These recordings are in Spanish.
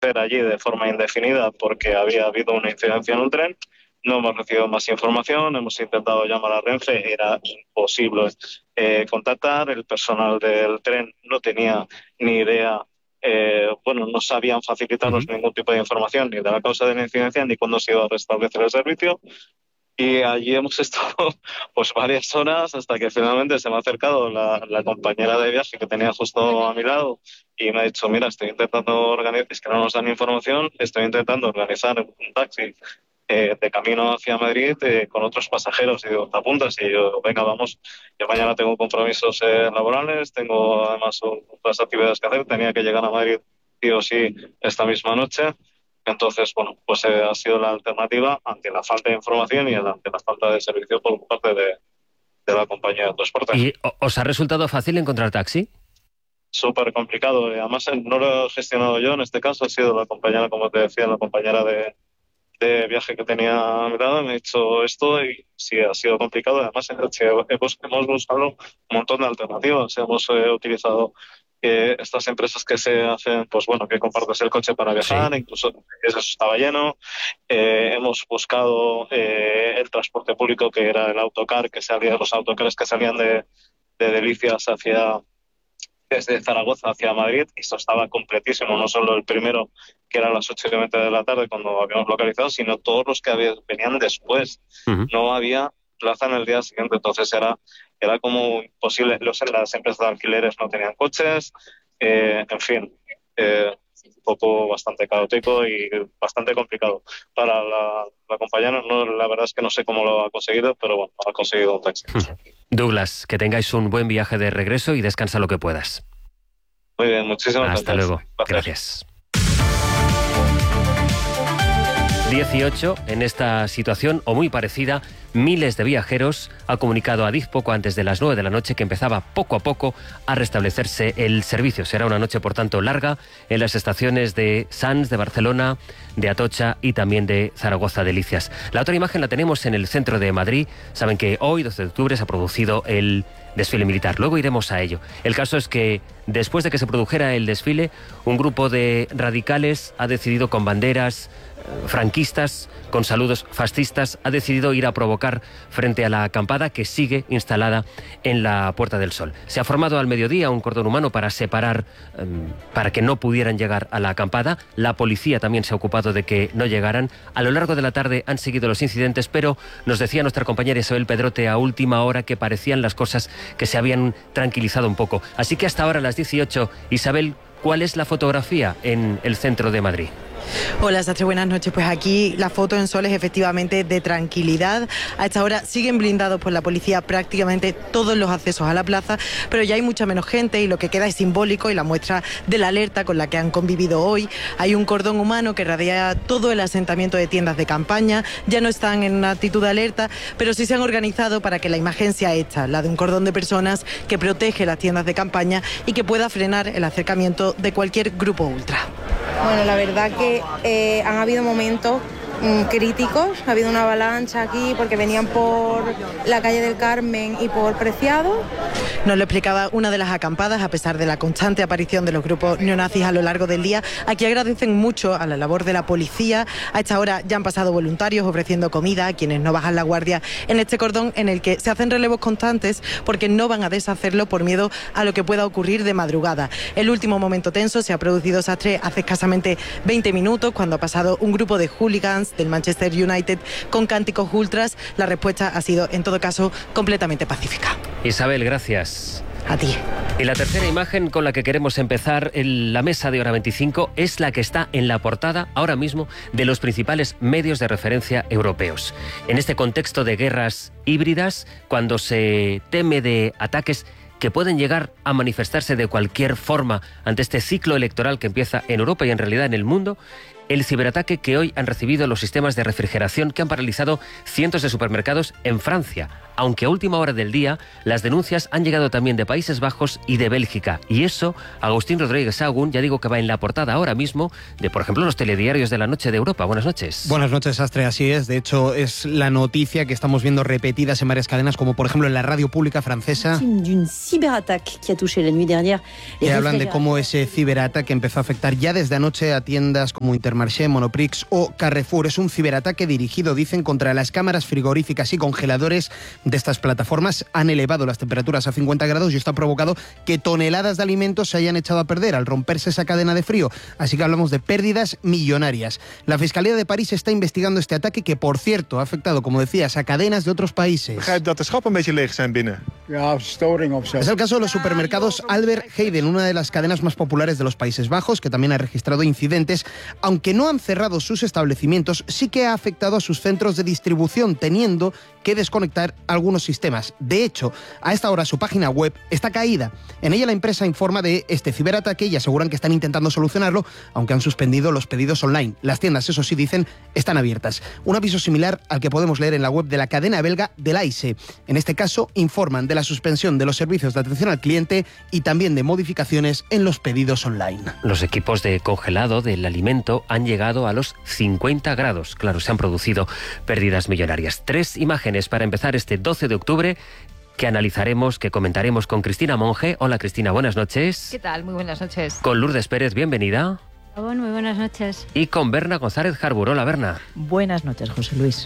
permanecer allí de forma indefinida porque había habido una incidencia en un tren. No hemos recibido más información, hemos intentado llamar a Renfe, era imposible contactar, el personal del tren no tenía ni idea, no sabían facilitarnos ningún tipo de información ni de la causa de la incidencia ni cuándo se iba a restablecer el servicio. Y allí hemos estado pues varias horas hasta que finalmente se me ha acercado la compañera de viaje que tenía justo a mi lado y me ha dicho, mira, estoy intentando organizar, es que no nos dan información, estoy intentando organizar un taxi de camino hacia Madrid con otros pasajeros. Y digo, ¿te apuntas? Y yo, venga, vamos, yo mañana tengo compromisos laborales, tengo además otras actividades que hacer, tenía que llegar a Madrid sí o sí esta misma noche. Entonces, pues ha sido la alternativa ante la falta de información y ante la falta de servicio por parte de la compañía de transporte. ¿Y os ha resultado fácil encontrar taxi? Súper complicado. Además, no lo he gestionado yo, en este caso ha sido la compañera, como te decía, la compañera de viaje que tenía a mi lado, me ha dicho esto y sí, ha sido complicado. Además, hemos buscado un montón de alternativas. Hemos utilizado estas empresas que se hacen, pues bueno, que compartes el coche para viajar, sí. Incluso eso estaba lleno. Hemos buscado el transporte público, que era el autocar, los autocares que salían de Delicias desde Zaragoza hacia Madrid, y esto estaba completísimo, no solo el primero, que era a las 8:20 de la tarde cuando habíamos localizado, sino todos los que venían después. No había plaza en el día siguiente, entonces era como imposible. Las empresas de alquileres no tenían coches, en fin, un poco bastante caótico y bastante complicado. Para la compañera, la verdad es que no sé cómo lo ha conseguido, pero bueno, ha conseguido un taxi. Douglas, que tengáis un buen viaje de regreso y descansa lo que puedas. Muy bien, muchísimas gracias. Hasta luego. Gracias. 18 en esta situación o muy parecida, miles de viajeros ha comunicado a Adif poco antes de las 9 de la noche que empezaba poco a poco a restablecerse el servicio. Será una noche, por tanto, larga en las estaciones de Sants, de Barcelona, de Atocha y también de Zaragoza Delicias. La otra imagen la tenemos en el centro de Madrid. Saben que hoy, 12 de octubre, se ha producido el desfile militar. Luego iremos a ello. El caso es que después de que se produjera el desfile, un grupo de radicales ha decidido, con banderas franquistas, con saludos fascistas, ha decidido ir a provocar frente a la acampada que sigue instalada en la Puerta del Sol. Se ha formado al mediodía un cordón humano para separar, para que no pudieran llegar a la acampada. La policía también se ha ocupado de que no llegaran. A lo largo de la tarde han seguido los incidentes, pero nos decía nuestra compañera Isabel Pedrote a última hora que parecían las cosas que se habían tranquilizado un poco. Así que hasta ahora, a las 18, Isabel, ¿cuál es la fotografía en el centro de Madrid? Hola, Sastre, buenas noches. Pues aquí la foto en Sol es efectivamente de tranquilidad. A esta hora siguen blindados por la policía prácticamente todos los accesos a la plaza, pero ya hay mucha menos gente y lo que queda es simbólico y la muestra de la alerta con la que han convivido hoy. Hay un cordón humano que rodea todo el asentamiento de tiendas de campaña. Ya no están en una actitud de alerta, pero sí se han organizado para que la imagen sea esta, la de un cordón de personas que protege las tiendas de campaña y que pueda frenar el acercamiento de cualquier grupo ultra. Bueno, la verdad que han habido momentos críticos, ha habido una avalancha aquí porque venían por la calle del Carmen y por Preciado. Nos lo explicaba una de las acampadas. A pesar de la constante aparición de los grupos neonazis a lo largo del día, aquí agradecen mucho a la labor de la policía. A esta hora ya han pasado voluntarios ofreciendo comida a quienes no bajan la guardia en este cordón, en el que se hacen relevos constantes porque no van a deshacerlo por miedo a lo que pueda ocurrir de madrugada. El último momento tenso se ha producido, Sastre, hace escasamente 20 minutos, cuando ha pasado un grupo de hooligans del Manchester United con cánticos ultras. La respuesta ha sido, en todo caso, completamente pacífica. Isabel, gracias. A ti. Y la tercera imagen con la que queremos empezar en la mesa de Hora 25 es la que está en la portada ahora mismo de los principales medios de referencia europeos. En este contexto de guerras híbridas, cuando se teme de ataques que pueden llegar a manifestarse de cualquier forma ante este ciclo electoral que empieza en Europa y en realidad en el mundo, el ciberataque que hoy han recibido los sistemas de refrigeración que han paralizado cientos de supermercados en Francia. Aunque a última hora del día, las denuncias han llegado también de Países Bajos y de Bélgica. Y eso, Agustín Rodríguez Sagún, ya digo que va en la portada ahora mismo de, por ejemplo, los telediarios de la noche de Europa. Buenas noches. Buenas noches, Astre, así es. De hecho, es la noticia que estamos viendo repetidas en varias cadenas, como por ejemplo en la radio pública francesa, que hablan de cómo ese ciberataque empezó a afectar ya desde anoche a tiendas como Intermarché, Monoprix o Carrefour. Es un ciberataque dirigido, dicen, contra las cámaras frigoríficas y congeladores de estas plataformas. Han elevado las temperaturas a 50 grados y esto ha provocado que toneladas de alimentos se hayan echado a perder al romperse esa cadena de frío. Así que hablamos de pérdidas millonarias. La Fiscalía de París está investigando este ataque que, por cierto, ha afectado, como decías, a cadenas de otros países. Es el caso de los supermercados Albert Heijn, una de las cadenas más populares de los Países Bajos, que también ha registrado incidentes. Aunque no han cerrado sus establecimientos, sí que ha afectado a sus centros de distribución, teniendo que desconectar algunos sistemas. De hecho, a esta hora su página web está caída. En ella la empresa informa de este ciberataque y aseguran que están intentando solucionarlo, aunque han suspendido los pedidos online. Las tiendas, eso sí, dicen, están abiertas. Un aviso similar al que podemos leer en la web de la cadena belga Delhaize. En este caso, informan de la suspensión de los servicios de atención al cliente y también de modificaciones en los pedidos online. Los equipos de congelado del alimento han llegado a los 50 grados. Claro, se han producido pérdidas millonarias. 3 imágenes para empezar este 12 de octubre que analizaremos, que comentaremos con Cristina Monge. Hola Cristina, buenas noches. ¿Qué tal? Muy buenas noches. Con Lourdes Pérez, bienvenida. Hola, muy buenas noches. Y con Berna González Harbour. Hola Berna. Buenas noches, José Luis.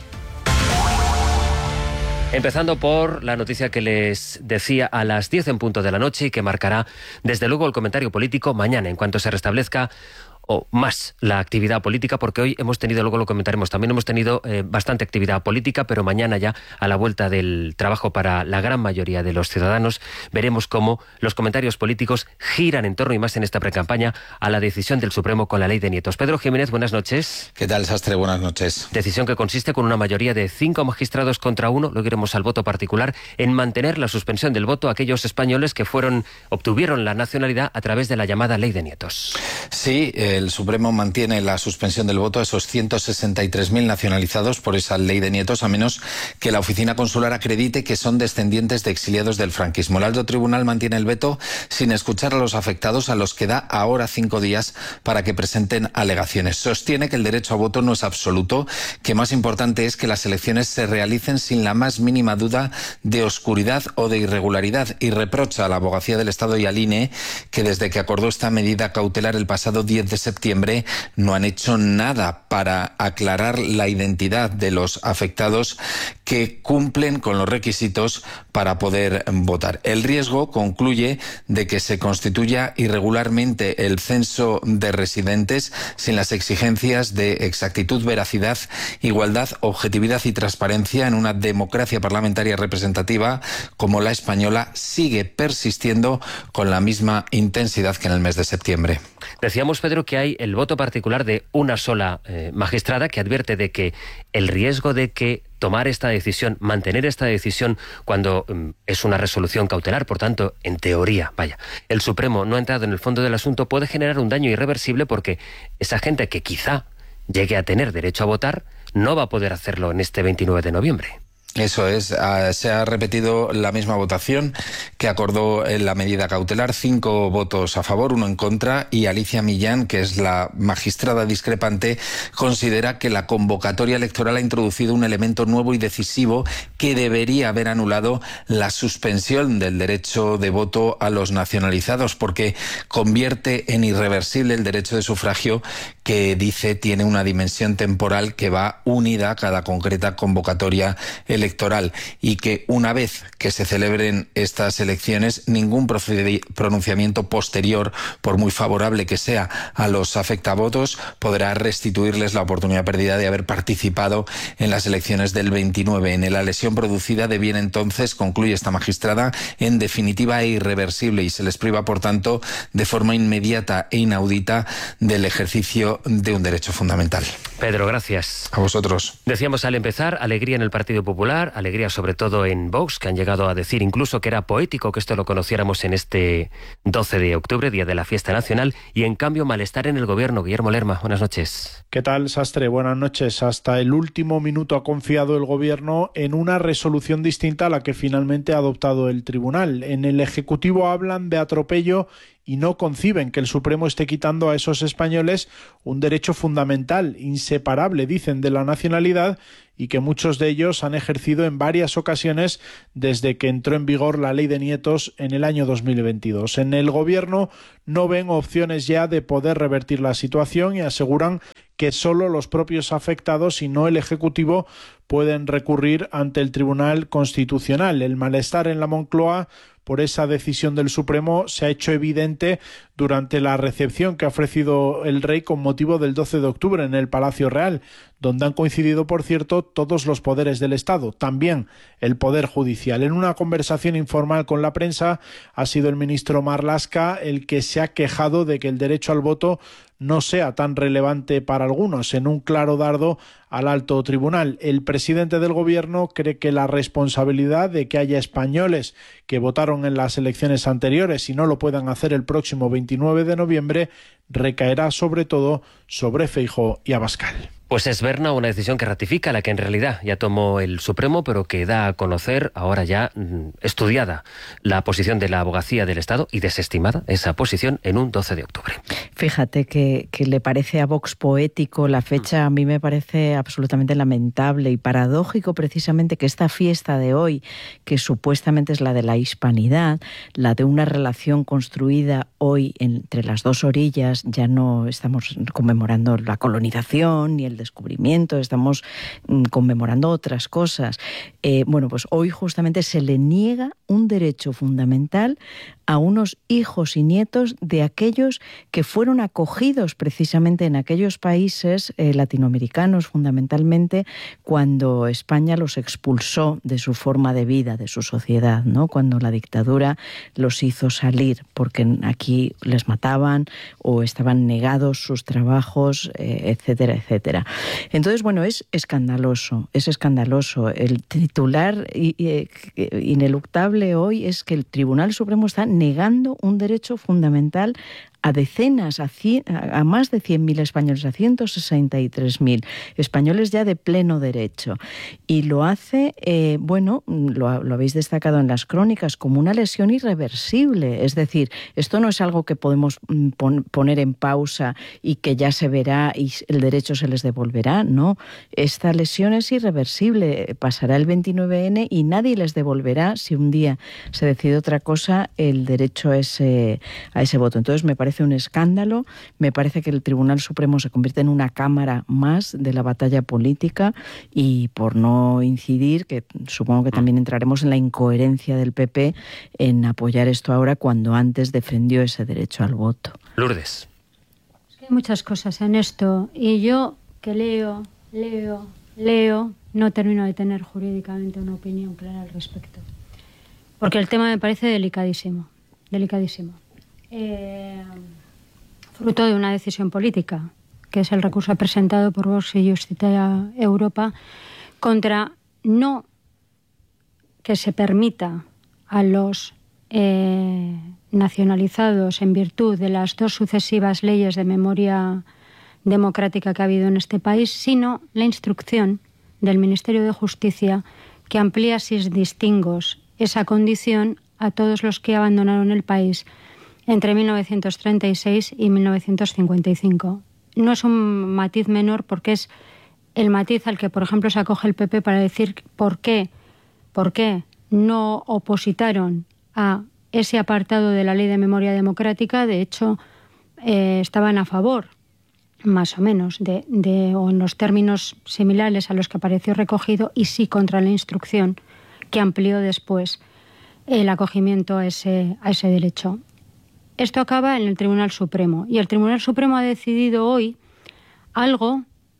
Empezando por la noticia que les decía a las 10 en punto de la noche y que marcará desde luego el comentario político mañana en cuanto se restablezca o más la actividad política, porque hoy hemos tenido, luego lo comentaremos, también hemos tenido bastante actividad política, pero mañana ya a la vuelta del trabajo para la gran mayoría de los ciudadanos veremos cómo los comentarios políticos giran en torno, y más en esta precampaña, a la decisión del Supremo con la ley de nietos. Pedro Jiménez, buenas noches. ¿Qué tal, Sastre? Buenas noches. Decisión que consiste con una mayoría de 5 magistrados contra 1, luego iremos al voto particular, en mantener la suspensión del voto a aquellos españoles que obtuvieron la nacionalidad a través de la llamada ley de nietos. Sí, el Supremo mantiene la suspensión del voto a esos 163.000 nacionalizados por esa ley de nietos, a menos que la oficina consular acredite que son descendientes de exiliados del franquismo. El alto tribunal mantiene el veto sin escuchar a los afectados, a los que da ahora 5 días para que presenten alegaciones. Sostiene que el derecho a voto no es absoluto, que más importante es que las elecciones se realicen sin la más mínima duda de oscuridad o de irregularidad, y reprocha a la Abogacía del Estado y al INE que desde que acordó esta medida cautelar el pasado 10 de septiembre no han hecho nada para aclarar la identidad de los afectados que cumplen con los requisitos para poder votar. El riesgo, concluye, de que se constituya irregularmente el censo de residentes sin las exigencias de exactitud, veracidad, igualdad, objetividad y transparencia en una democracia parlamentaria representativa como la española, sigue persistiendo con la misma intensidad que en el mes de septiembre. Decíamos, Pedro, que hay el voto particular de una sola magistrada que advierte de que el riesgo de que tomar esta decisión, mantener esta decisión cuando es una resolución cautelar, por tanto, en teoría, el Supremo no ha entrado en el fondo del asunto, puede generar un daño irreversible, porque esa gente que quizá llegue a tener derecho a votar no va a poder hacerlo en este 29 de noviembre. Eso es, se ha repetido la misma votación que acordó en la medida cautelar, 5 votos a favor, 1 en contra, y Alicia Millán, que es la magistrada discrepante, considera que la convocatoria electoral ha introducido un elemento nuevo y decisivo que debería haber anulado la suspensión del derecho de voto a los nacionalizados, porque convierte en irreversible el derecho de sufragio, que dice tiene una dimensión temporal que va unida a cada concreta convocatoria electoral, y que una vez que se celebren estas elecciones, ningún pronunciamiento posterior, por muy favorable que sea a los afectavotos, podrá restituirles la oportunidad perdida de haber participado en las elecciones del 29. En la lesión producida deviene entonces, concluye esta magistrada, en definitiva e irreversible, y se les priva, por tanto, de forma inmediata e inaudita del ejercicio de un derecho fundamental. Pedro, gracias. A vosotros. Decíamos al empezar, alegría en el Partido Popular, alegría sobre todo en Vox, que han llegado a decir incluso que era poético que esto lo conociéramos en este 12 de octubre, día de la fiesta nacional, y en cambio malestar en el gobierno. Guillermo Lerma, buenas noches. ¿Qué tal, Sastre? Buenas noches. Hasta el último minuto ha confiado el gobierno en una resolución distinta a la que finalmente ha adoptado el tribunal. En el Ejecutivo hablan de atropello y no conciben que el Supremo esté quitando a esos españoles un derecho fundamental, inseparable, dicen, de la nacionalidad, y que muchos de ellos han ejercido en varias ocasiones desde que entró en vigor la Ley de Nietos en el año 2022. En el Gobierno no ven opciones ya de poder revertir la situación y aseguran que solo los propios afectados y no el Ejecutivo pueden recurrir ante el Tribunal Constitucional. El malestar en la Moncloa por esa decisión del Supremo se ha hecho evidente durante la recepción que ha ofrecido el rey con motivo del 12 de octubre en el Palacio Real, donde han coincidido, por cierto, todos los poderes del Estado, también el Poder Judicial. En una conversación informal con la prensa ha sido el ministro Marlaska el que se ha quejado de que el derecho al voto no sea tan relevante para algunos, en un claro dardo al alto tribunal. El presidente del gobierno cree que la responsabilidad de que haya españoles que votaron en las elecciones anteriores y no lo puedan hacer el próximo 29 de noviembre recaerá sobre todo sobre Feijóo y Abascal. Pues es Berna una decisión que ratifica la que en realidad ya tomó el Supremo, pero que da a conocer, ahora ya estudiada, la posición de la Abogacía del Estado y desestimada esa posición en un 12 de octubre. Fíjate que le parece a Vox poético la fecha, a mí me parece absolutamente lamentable y paradójico precisamente que esta fiesta de hoy, que supuestamente es la de la hispanidad, la de una relación construida hoy entre las dos orillas, ya no estamos conmemorando la colonización ni el descubrimiento, estamos conmemorando otras cosas. Bueno, pues hoy justamente se le niega un derecho fundamental a unos hijos y nietos de aquellos que fueron acogidos precisamente en aquellos países latinoamericanos fundamentalmente cuando España los expulsó de su forma de vida, de su sociedad, ¿no? Cuando la dictadura los hizo salir porque aquí les mataban o estaban negados sus trabajos, etcétera, etcétera. Entonces, bueno, es escandaloso. El titular ineluctable hoy es que el Tribunal Supremo está negando un derecho fundamental a decenas, a más de 100.000 españoles, a 163.000 españoles ya de pleno derecho. Y lo hace, lo habéis destacado en las crónicas, como una lesión irreversible. Es decir, esto no es algo que podemos poner en pausa y que ya se verá y el derecho se les devolverá. No, esta lesión es irreversible. Pasará el 29N y nadie les devolverá, si un día se decide otra cosa, el derecho a ese voto. Entonces me parece un escándalo, me parece que el Tribunal Supremo se convierte en una cámara más de la batalla política y por no incidir, que supongo que también entraremos en la incoherencia del PP en apoyar esto ahora cuando antes defendió ese derecho al voto. Lourdes. Es que hay muchas cosas en esto y yo que leo, no termino de tener jurídicamente una opinión clara al respecto. Porque el tema me parece delicadísimo. Fruto de una decisión política, que es el recurso presentado por Vox y Justicia Europa contra no que se permita a los nacionalizados en virtud de las dos sucesivas leyes de memoria democrática que ha habido en este país, sino la instrucción del Ministerio de Justicia que amplía sin distingos esa condición a todos los que abandonaron el país entre 1936 y 1955. No es un matiz menor porque es el matiz al que, por ejemplo, se acoge el PP para decir por qué no opositaron a ese apartado de la Ley de Memoria Democrática. De hecho, estaban a favor, más o menos, o en los términos similares a los que apareció recogido, y sí contra la instrucción que amplió después el acogimiento a ese derecho. Esto acaba en el Tribunal Supremo y el Tribunal Supremo ha decidido hoy algo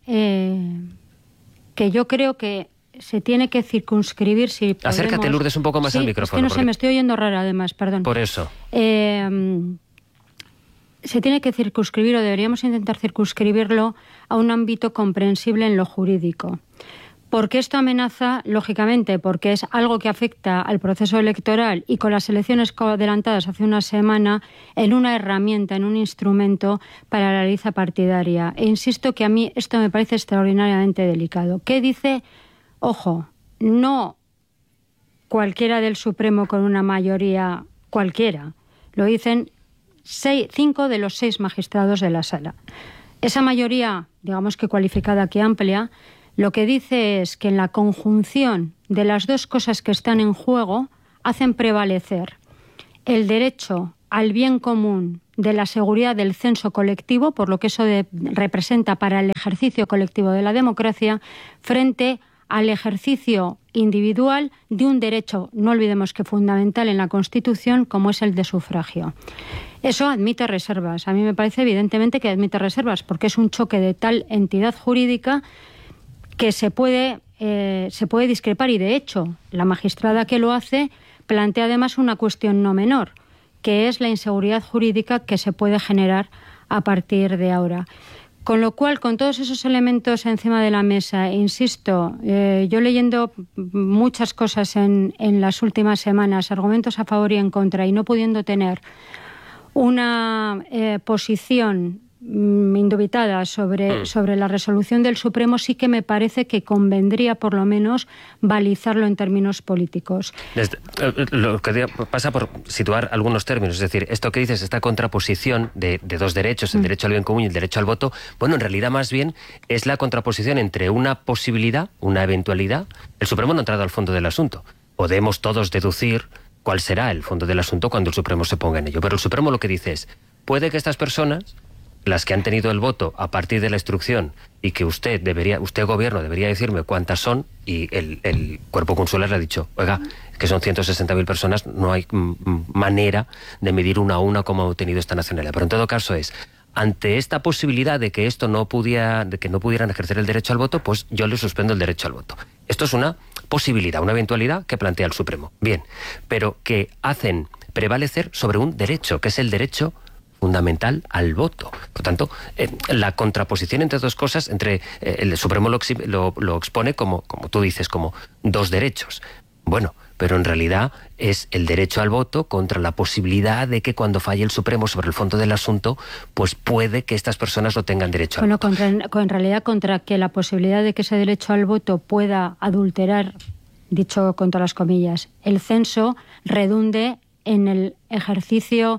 que yo creo que se tiene que circunscribir si podemos. Acércate, Lourdes, un poco más al micrófono. Es que no sé, me estoy oyendo rara además, perdón. Por eso. se tiene que circunscribir, o deberíamos intentar circunscribirlo, a un ámbito comprensible en lo jurídico. Porque esto amenaza, lógicamente, porque es algo que afecta al proceso electoral y con las elecciones adelantadas hace una semana, en una herramienta, en un instrumento para la liza partidaria. E insisto que a mí esto me parece extraordinariamente delicado. ¿Qué dice? Ojo, no cualquiera del Supremo con una mayoría cualquiera. Lo dicen 5 de los 6 magistrados de la sala. Esa mayoría, digamos que cualificada, que amplia, lo que dice es que en la conjunción de las dos cosas que están en juego hacen prevalecer el derecho al bien común de la seguridad del censo colectivo, por lo que eso representa para el ejercicio colectivo de la democracia, frente al ejercicio individual de un derecho, no olvidemos que fundamental en la Constitución, como es el de sufragio. Eso admite reservas. A mí me parece evidentemente que admite reservas, porque es un choque de tal entidad jurídica que se puede discrepar, y de hecho la magistrada que lo hace plantea además una cuestión no menor, que es la inseguridad jurídica que se puede generar a partir de ahora. Con lo cual, con todos esos elementos encima de la mesa, insisto, yo leyendo muchas cosas en las últimas semanas, argumentos a favor y en contra, y no pudiendo tener una posición indubitada sobre la resolución del Supremo, sí que me parece que convendría por lo menos balizarlo en términos políticos. Lo que pasa por situar algunos términos, es decir, esto que dices, esta contraposición de dos derechos, el derecho al bien común y el derecho al voto, bueno, en realidad más bien es la contraposición entre una posibilidad, una eventualidad. El Supremo no ha entrado al fondo del asunto. Podemos todos deducir cuál será el fondo del asunto cuando el Supremo se ponga en ello, pero el Supremo lo que dice es, puede que estas personas, las que han tenido el voto a partir de la instrucción, y que usted gobierno debería decirme cuántas son, y el cuerpo consular le ha dicho, oiga, que son 160.000 personas, no hay manera de medir una a una cómo ha obtenido esta nacionalidad. Pero en todo caso es, ante esta posibilidad de que no pudieran ejercer el derecho al voto, pues yo le suspendo el derecho al voto. Esto es una posibilidad, una eventualidad que plantea el Supremo. Bien, pero que hacen prevalecer sobre un derecho, que es el derecho fundamental al voto. Por tanto, la contraposición entre dos cosas, el Supremo lo expone como tú dices, como dos derechos. Bueno, pero en realidad es el derecho al voto contra la posibilidad de que cuando falle el Supremo sobre el fondo del asunto, pues puede que estas personas no tengan derecho al voto. En realidad contra que la posibilidad de que ese derecho al voto pueda adulterar, dicho con todas las comillas, el censo redunde en el ejercicio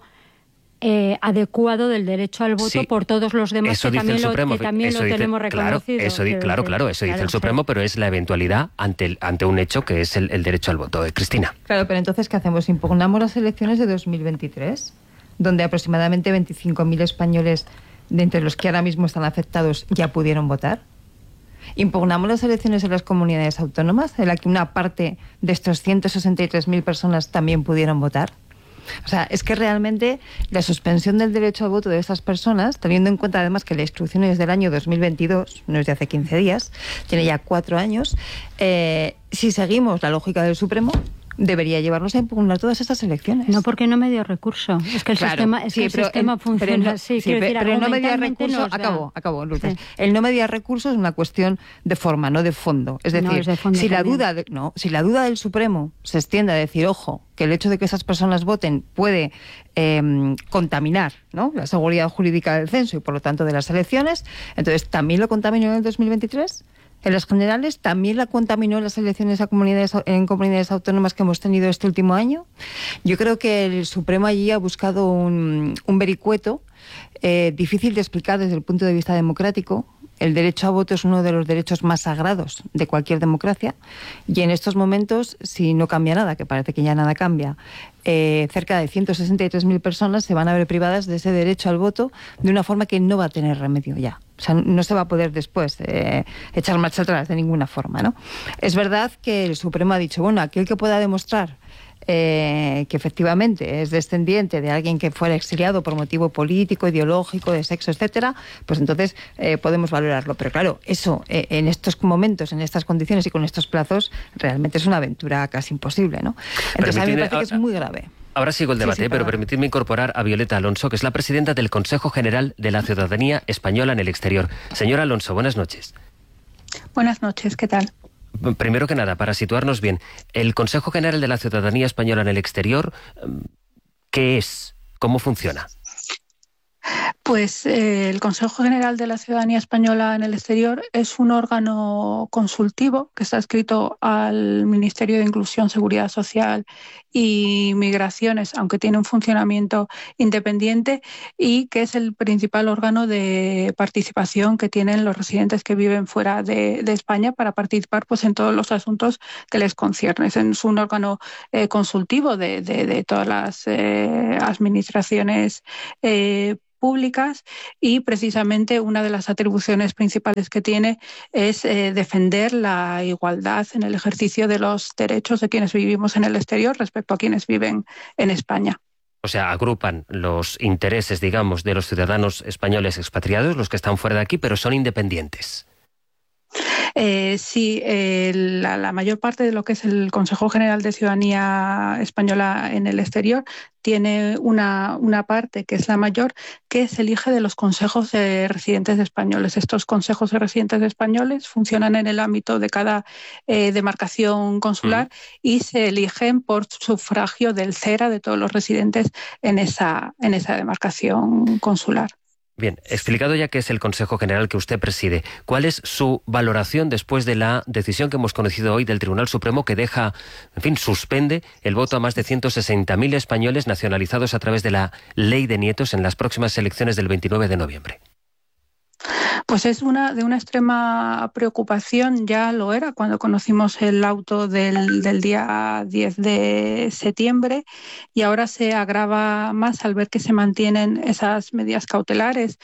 adecuado del derecho al voto, sí, por todos los demás que también lo tenemos reconocido. Claro, eso dice el Supremo, pero es la eventualidad ante un hecho que es el derecho al voto. Cristina. Claro, pero entonces, ¿qué hacemos? ¿Impugnamos las elecciones de 2023? Donde aproximadamente 25.000 españoles, de entre los que ahora mismo están afectados, ya pudieron votar. ¿Impugnamos las elecciones de las comunidades autónomas, en la que una parte de estos 163.000 personas también pudieron votar? O sea, es que realmente la suspensión del derecho al voto de estas personas, teniendo en cuenta además que la instrucción es del año 2022, no es de hace 15 días, tiene ya 4 años, si seguimos la lógica del Supremo, debería llevarnos a impugnar todas estas elecciones. No, porque no me dio recurso. Es que el sistema funciona así. Pero el no me dio recurso... Acabo, Lourdes. Sí. El no me dio recurso es una cuestión de forma, no de fondo. Es decir, si la duda del Supremo se extiende a decir, ojo, que el hecho de que esas personas voten puede contaminar, ¿no?, la seguridad jurídica del censo y por lo tanto de las elecciones, entonces ¿también lo contaminó en el 2023? En las generales también la contaminó las elecciones en comunidades autónomas que hemos tenido este último año. Yo creo que el Supremo allí ha buscado un vericueto difícil de explicar desde el punto de vista democrático. El derecho a voto es uno de los derechos más sagrados de cualquier democracia, y en estos momentos, si no cambia nada, que parece que ya nada cambia, cerca de 163.000 personas se van a ver privadas de ese derecho al voto de una forma que no va a tener remedio ya. O sea, no se va a poder después echar marcha atrás de ninguna forma, ¿no? Es verdad que el Supremo ha dicho, bueno, aquel que pueda demostrar que efectivamente es descendiente de alguien que fuera exiliado por motivo político, ideológico, de sexo, etcétera, pues entonces podemos valorarlo. Pero claro, eso en estos momentos, en estas condiciones y con estos plazos, realmente es una aventura casi imposible, ¿no? Entonces a mí me parece que es muy grave. Ahora sigo el debate, pero permitidme incorporar a Violeta Alonso, que es la presidenta del Consejo General de la Ciudadanía Española en el Exterior. Señora Alonso, buenas noches. Buenas noches, ¿qué tal? Primero que nada, para situarnos bien, el Consejo General de la Ciudadanía Española en el Exterior, ¿qué es? ¿Cómo funciona? Pues el Consejo General de la Ciudadanía Española en el Exterior es un órgano consultivo que está adscrito al Ministerio de Inclusión, Seguridad Social y Migraciones, aunque tiene un funcionamiento independiente, y que es el principal órgano de participación que tienen los residentes que viven fuera de España para participar pues, en todos los asuntos que les conciernen. Es un órgano consultivo de todas las administraciones públicas, y precisamente una de las atribuciones principales que tiene es defender la igualdad en el ejercicio de los derechos de quienes vivimos en el exterior respecto a quienes viven en España. O sea, agrupan los intereses, digamos, de los ciudadanos españoles expatriados, los que están fuera de aquí, pero son independientes. Sí, la mayor parte de lo que es el Consejo General de Ciudadanía Española en el Exterior tiene una parte que es la mayor, que se elige de los consejos de residentes españoles. Estos consejos de residentes españoles funcionan en el ámbito de cada demarcación consular y se eligen por sufragio del CERA de todos los residentes en esa demarcación consular. Bien, explicado ya qué es el Consejo General que usted preside, ¿cuál es su valoración después de la decisión que hemos conocido hoy del Tribunal Supremo que deja, en fin, suspende el voto a más de 160.000 españoles nacionalizados a través de la Ley de Nietos en las próximas elecciones del 29 de noviembre? Pues es de una extrema preocupación, ya lo era cuando conocimos el auto del día 10 de septiembre, y ahora se agrava más al ver que se mantienen esas medidas cautelares.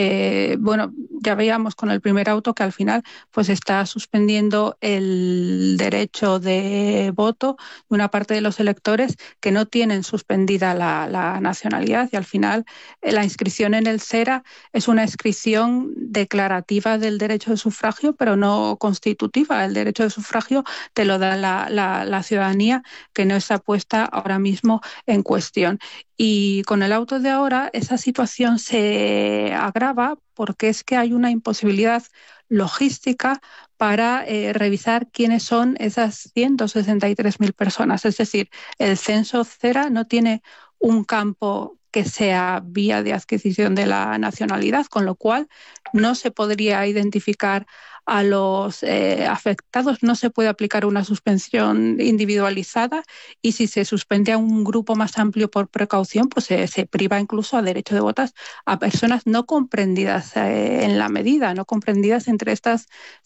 Ya veíamos con el primer auto que al final pues está suspendiendo el derecho de voto de una parte de los electores que no tienen suspendida la nacionalidad, y al final la inscripción en el CERA es una inscripción declarativa del derecho de sufragio, pero no constitutiva. El derecho de sufragio te lo da la ciudadanía, que no está puesta ahora mismo en cuestión. Y con el auto de ahora esa situación se agrava porque es que hay una imposibilidad logística para revisar quiénes son esas 163.000 personas. Es decir, el censo CERA no tiene un campo que sea vía de adquisición de la nacionalidad, con lo cual no se podría identificar a los afectados, no se puede aplicar una suspensión individualizada, y si se suspende a un grupo más amplio por precaución, pues se priva incluso a derecho de votos a personas no comprendidas en la medida, no comprendidas entre estas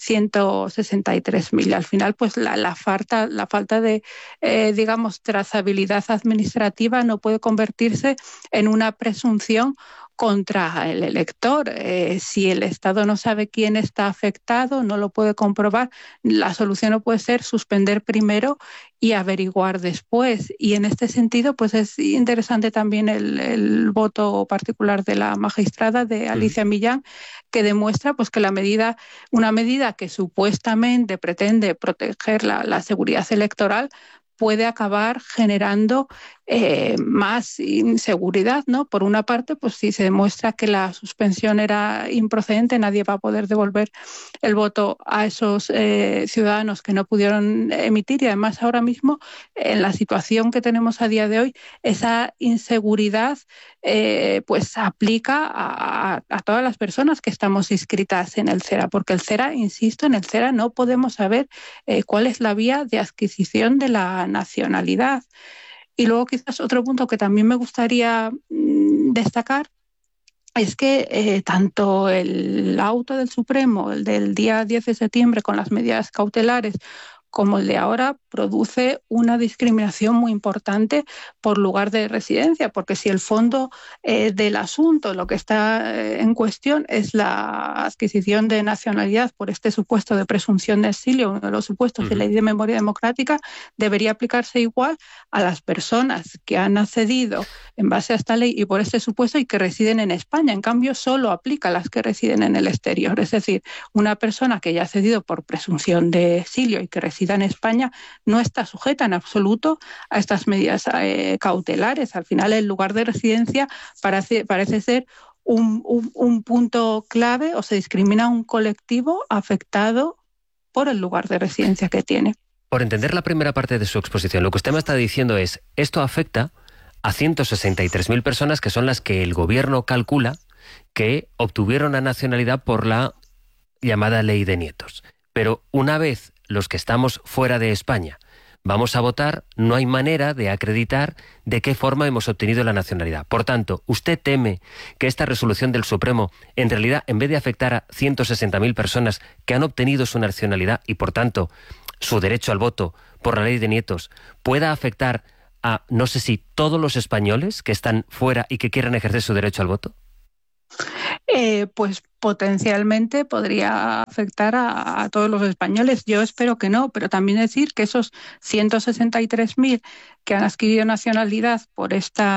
163.000. Al final, pues la falta de, trazabilidad administrativa no puede convertirse en una presunción contra el elector. Si el Estado no sabe quién está afectado, no lo puede comprobar, la solución no puede ser suspender primero y averiguar después. Y en este sentido, pues es interesante también el voto particular de la magistrada, de Alicia Millán, que demuestra pues que una medida que supuestamente pretende proteger la seguridad electoral puede acabar generando más inseguridad, ¿no? Por una parte, pues si se demuestra que la suspensión era improcedente, nadie va a poder devolver el voto a esos ciudadanos que no pudieron emitir, y además ahora mismo, en la situación que tenemos a día de hoy, esa inseguridad pues aplica a todas las personas que estamos inscritas en el CERA, porque el CERA, insisto, en el CERA no podemos saber cuál es la vía de adquisición de la nacionalidad. Y luego quizás otro punto que también me gustaría destacar es que tanto el auto del Supremo, el del día 10 de septiembre con las medidas cautelares, como el de ahora, produce una discriminación muy importante por lugar de residencia, porque si el fondo del asunto, lo que está en cuestión es la adquisición de nacionalidad por este supuesto de presunción de exilio, uno de los supuestos de Ley de Memoria Democrática, debería aplicarse igual a las personas que han accedido en base a esta ley y por este supuesto y que residen en España. En cambio, solo aplica a las que residen en el exterior. Es decir, una persona que ya ha accedido por presunción de exilio y que reside resida en España no está sujeta en absoluto a estas medidas cautelares. Al final, el lugar de residencia parece ser un punto clave, o se discrimina a un colectivo afectado por el lugar de residencia que tiene. Por entender la primera parte de su exposición, lo que usted me está diciendo es, esto afecta a 163.000 personas, que son las que el gobierno calcula que obtuvieron la nacionalidad por la llamada ley de nietos. Pero una vez los que estamos fuera de España vamos a votar, no hay manera de acreditar de qué forma hemos obtenido la nacionalidad. Por tanto, ¿usted teme que esta resolución del Supremo, en realidad, en vez de afectar a 160.000 personas que han obtenido su nacionalidad y, por tanto, su derecho al voto por la ley de nietos, pueda afectar a, no sé si, todos los españoles que están fuera y que quieran ejercer su derecho al voto? Pues potencialmente podría afectar a todos los españoles. Yo espero que no, pero también decir que esos 163.000 que han adquirido nacionalidad por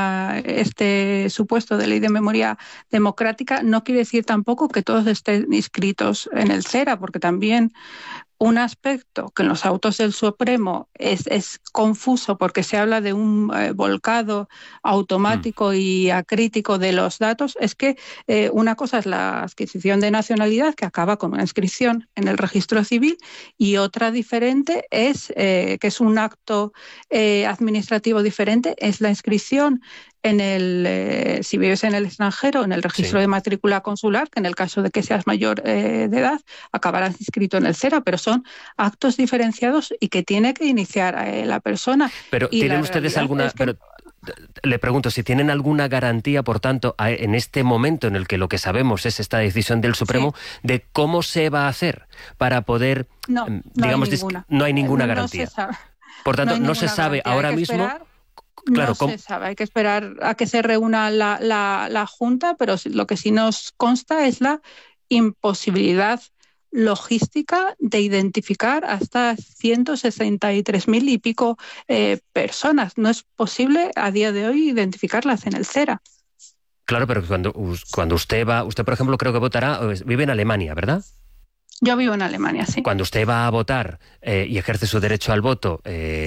este supuesto de ley de memoria democrática no quiere decir tampoco que todos estén inscritos en el CERA, porque también un aspecto que en los autos del Supremo es confuso, porque se habla de un volcado automático y acrítico de los datos, es que una cosa es la adquisición de nacionalidad, que acaba con una inscripción en el registro civil, y otra diferente es, que es un acto administrativo diferente, es la inscripción si vives en el extranjero, en el registro de matrícula consular, que en el caso de que seas mayor de edad, acabarás inscrito en el CERA, pero son actos diferenciados y que tiene que iniciar la persona. Pero ¿tienen ustedes alguna... Le pregunto si tienen alguna garantía, por tanto, en este momento en el que lo que sabemos es esta decisión del Supremo, de cómo se va a hacer para poder... No hay ninguna garantía. No se sabe. Por tanto, no se sabe ahora mismo... Claro, no se sabe, hay que esperar a que se reúna la Junta, pero lo que sí nos consta es la imposibilidad logística de identificar hasta 163.000 y pico personas. No es posible a día de hoy identificarlas en el CERA. Claro, pero cuando usted va, usted por ejemplo creo que votará, vive en Alemania, ¿verdad? Yo vivo en Alemania, sí. Cuando usted va a votar y ejerce su derecho al voto,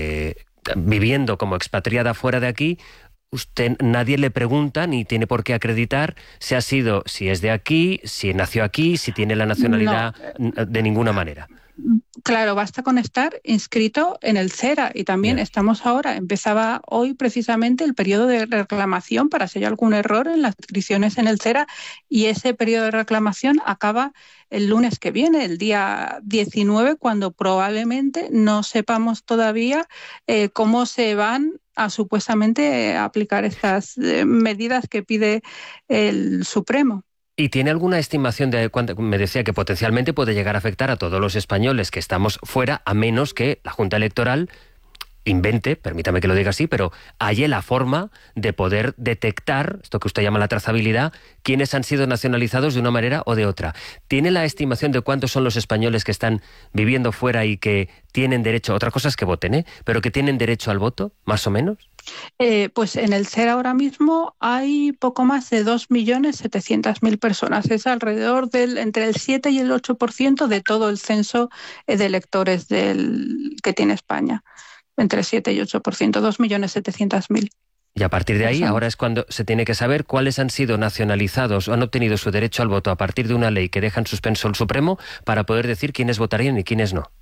viviendo como expatriada fuera de aquí, nadie le pregunta ni tiene por qué acreditar si es de aquí, si nació aquí, si tiene la nacionalidad, de ninguna manera. Claro, basta con estar inscrito en el CERA, y también empezaba hoy precisamente el periodo de reclamación para si hay algún error en las inscripciones en el CERA, y ese periodo de reclamación acaba el lunes que viene, el día 19, cuando probablemente no sepamos todavía cómo se van a supuestamente aplicar estas medidas que pide el Supremo. ¿Y tiene alguna estimación de cuánto? Me decía que potencialmente puede llegar a afectar a todos los españoles que estamos fuera, a menos que la Junta Electoral invente, permítame que lo diga así, pero halle la forma de poder detectar, esto que usted llama la trazabilidad, quiénes han sido nacionalizados de una manera o de otra. ¿Tiene la estimación de cuántos son los españoles que están viviendo fuera y que tienen derecho, otra cosa es que voten, pero que tienen derecho al voto, más o menos? Pues en el CERA ahora mismo hay poco más de 2.700.000 personas. Es alrededor entre el 7 y el 8% de todo el censo de electores que tiene España. Entre 7 y 8%, 2.700.000. Y a partir de ahí, ahora es cuando se tiene que saber cuáles han sido nacionalizados o han obtenido su derecho al voto a partir de una ley que deja en suspenso el Supremo, para poder decir quiénes votarían y quiénes no.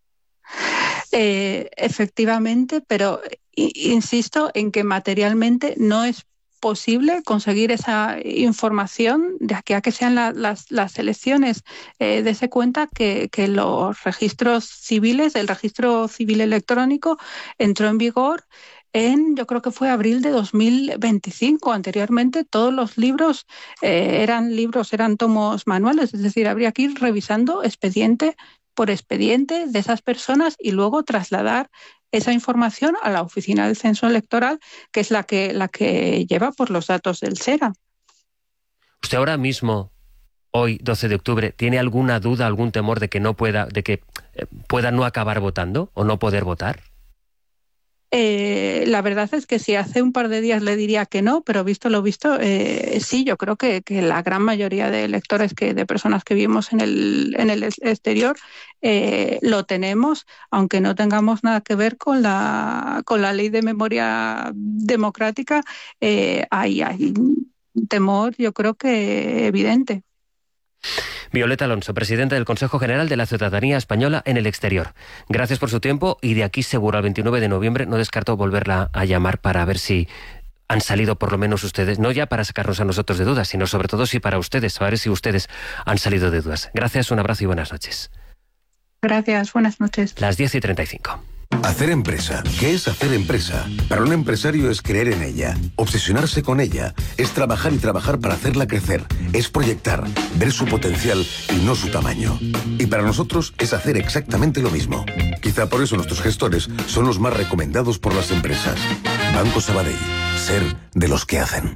Efectivamente, pero insisto en que materialmente no es posible conseguir esa información de aquí a que sean las elecciones. Dese cuenta que los registros civiles, el registro civil electrónico entró en vigor yo creo que fue abril de 2025. Anteriormente todos los libros eran tomos manuales, es decir, habría que ir revisando expediente por expediente de esas personas y luego trasladar esa información a la Oficina del Censo Electoral, que es la que lleva por los datos del CERA. ¿Usted ahora mismo, hoy 12 de octubre, tiene alguna duda, algún temor de que pueda no acabar votando o no poder votar? La verdad es que si hace un par de días le diría que no, pero visto lo visto, sí, yo creo que la gran mayoría de electores, de personas que vivimos en el exterior, lo tenemos, aunque no tengamos nada que ver con la ley de memoria democrática. Hay temor, yo creo que evidente. Violeta Alonso, presidenta del Consejo General de la Ciudadanía Española en el Exterior. Gracias por su tiempo y de aquí seguro al 29 de noviembre no descarto volverla a llamar para ver si han salido por lo menos ustedes, no ya para sacarnos a nosotros de dudas, sino sobre todo si para ustedes, a ver si ustedes han salido de dudas. Gracias, un abrazo y buenas noches. Gracias, buenas noches. Las 10:35. Hacer empresa. ¿Qué es hacer empresa? Para un empresario es creer en ella, obsesionarse con ella, es trabajar y trabajar para hacerla crecer, es proyectar, ver su potencial y no su tamaño. Y para nosotros es hacer exactamente lo mismo. Quizá por eso nuestros gestores son los más recomendados por las empresas. Banco Sabadell. Ser de los que hacen.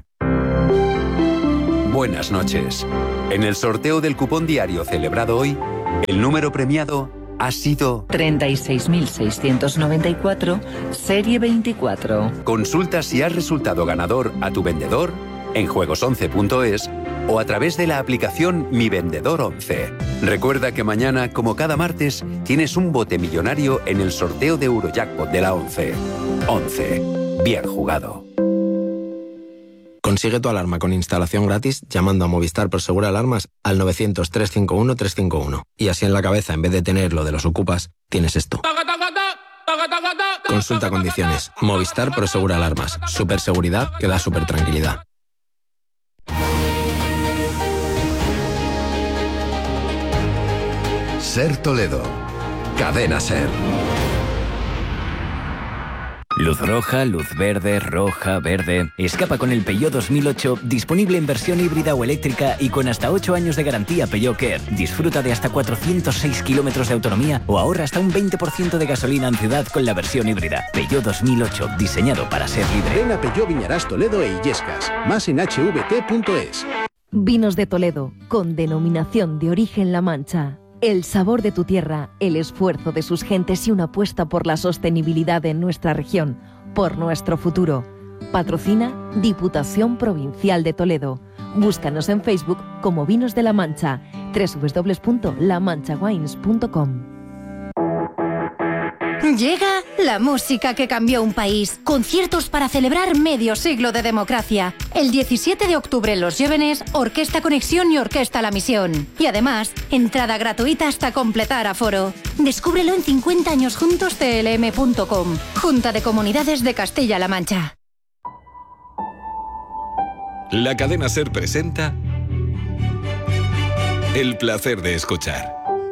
Buenas noches. En el sorteo del cupón diario celebrado hoy, el número premiado ha sido 36.694, serie 24. Consulta si has resultado ganador a tu vendedor en juegos11.es o a través de la aplicación Mi Vendedor 11. Recuerda que mañana, como cada martes, tienes un bote millonario en el sorteo de Eurojackpot de la 11. 11. Bien jugado. Consigue tu alarma con instalación gratis llamando a Movistar Prosegur Alarmas al 900-351-351. Y así en la cabeza, en vez de tener lo de los ocupas, tienes esto. Consulta condiciones. Movistar Prosegur Alarmas. Superseguridad que da super tranquilidad. Ser Toledo. Cadena Ser. Luz roja, luz verde, roja, verde. Escapa con el Peugeot 2008, disponible en versión híbrida o eléctrica y con hasta 8 años de garantía Peugeot Care. Disfruta de hasta 406 kilómetros de autonomía o ahorra hasta un 20% de gasolina en ciudad con la versión híbrida. Peugeot 2008, diseñado para ser libre. Ven a Peugeot Viñarás Toledo e Illescas. Más en hvt.es. Vinos de Toledo, con denominación de origen La Mancha. El sabor de tu tierra, el esfuerzo de sus gentes y una apuesta por la sostenibilidad en nuestra región, por nuestro futuro. Patrocina Diputación Provincial de Toledo. Búscanos en Facebook como Vinos de La Mancha, www.lamanchawines.com. Llega la música que cambió un país. Conciertos para celebrar medio siglo de democracia. El 17 de octubre en Los Llévenes, Orquesta Conexión y Orquesta La Misión. Y además, entrada gratuita hasta completar aforo. Descúbrelo en 50añosjuntostlm.com. Junta de Comunidades de Castilla-La Mancha. La cadena SER presenta El placer de escuchar.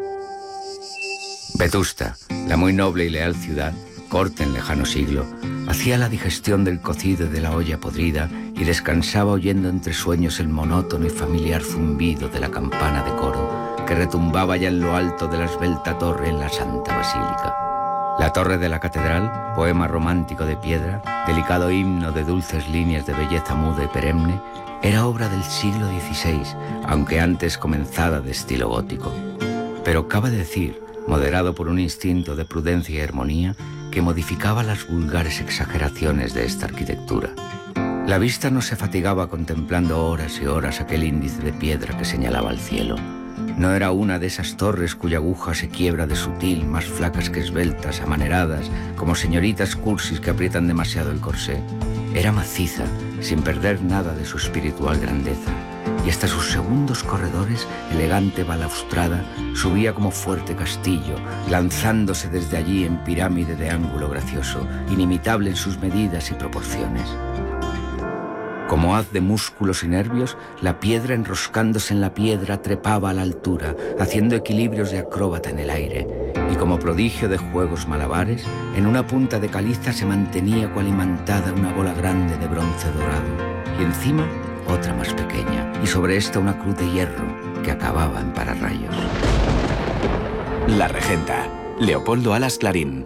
Vetusta, la muy noble y leal ciudad, corte en lejano siglo, hacía la digestión del cocido de la olla podrida y descansaba oyendo entre sueños el monótono y familiar zumbido de la campana de coro que retumbaba ya en lo alto de la esbelta torre en la Santa Basílica. La torre de la catedral, poema romántico de piedra, delicado himno de dulces líneas de belleza muda y perenne, era obra del siglo XVI, aunque antes comenzada de estilo gótico. Pero cabe decir, moderado por un instinto de prudencia y armonía que modificaba las vulgares exageraciones de esta arquitectura. La vista no se fatigaba contemplando horas y horas aquel índice de piedra que señalaba al cielo. No era una de esas torres cuya aguja se quiebra de sutil, más flacas que esbeltas, amaneradas, como señoritas cursis que aprietan demasiado el corsé. Era maciza, sin perder nada de su espiritual grandeza. Y hasta sus segundos corredores, elegante balaustrada, subía como fuerte castillo, lanzándose desde allí en pirámide de ángulo gracioso, inimitable en sus medidas y proporciones. Como haz de músculos y nervios, la piedra enroscándose en la piedra trepaba a la altura, haciendo equilibrios de acróbata en el aire, y como prodigio de juegos malabares, en una punta de caliza se mantenía cual imantada una bola grande de bronce dorado, y encima otra más pequeña, y sobre esta una cruz de hierro que acababa en pararrayos. La Regenta. Leopoldo Alas Clarín,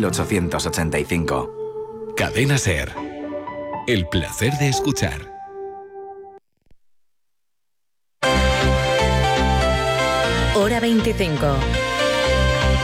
1885. Cadena SER. El placer de escuchar. Hora 25.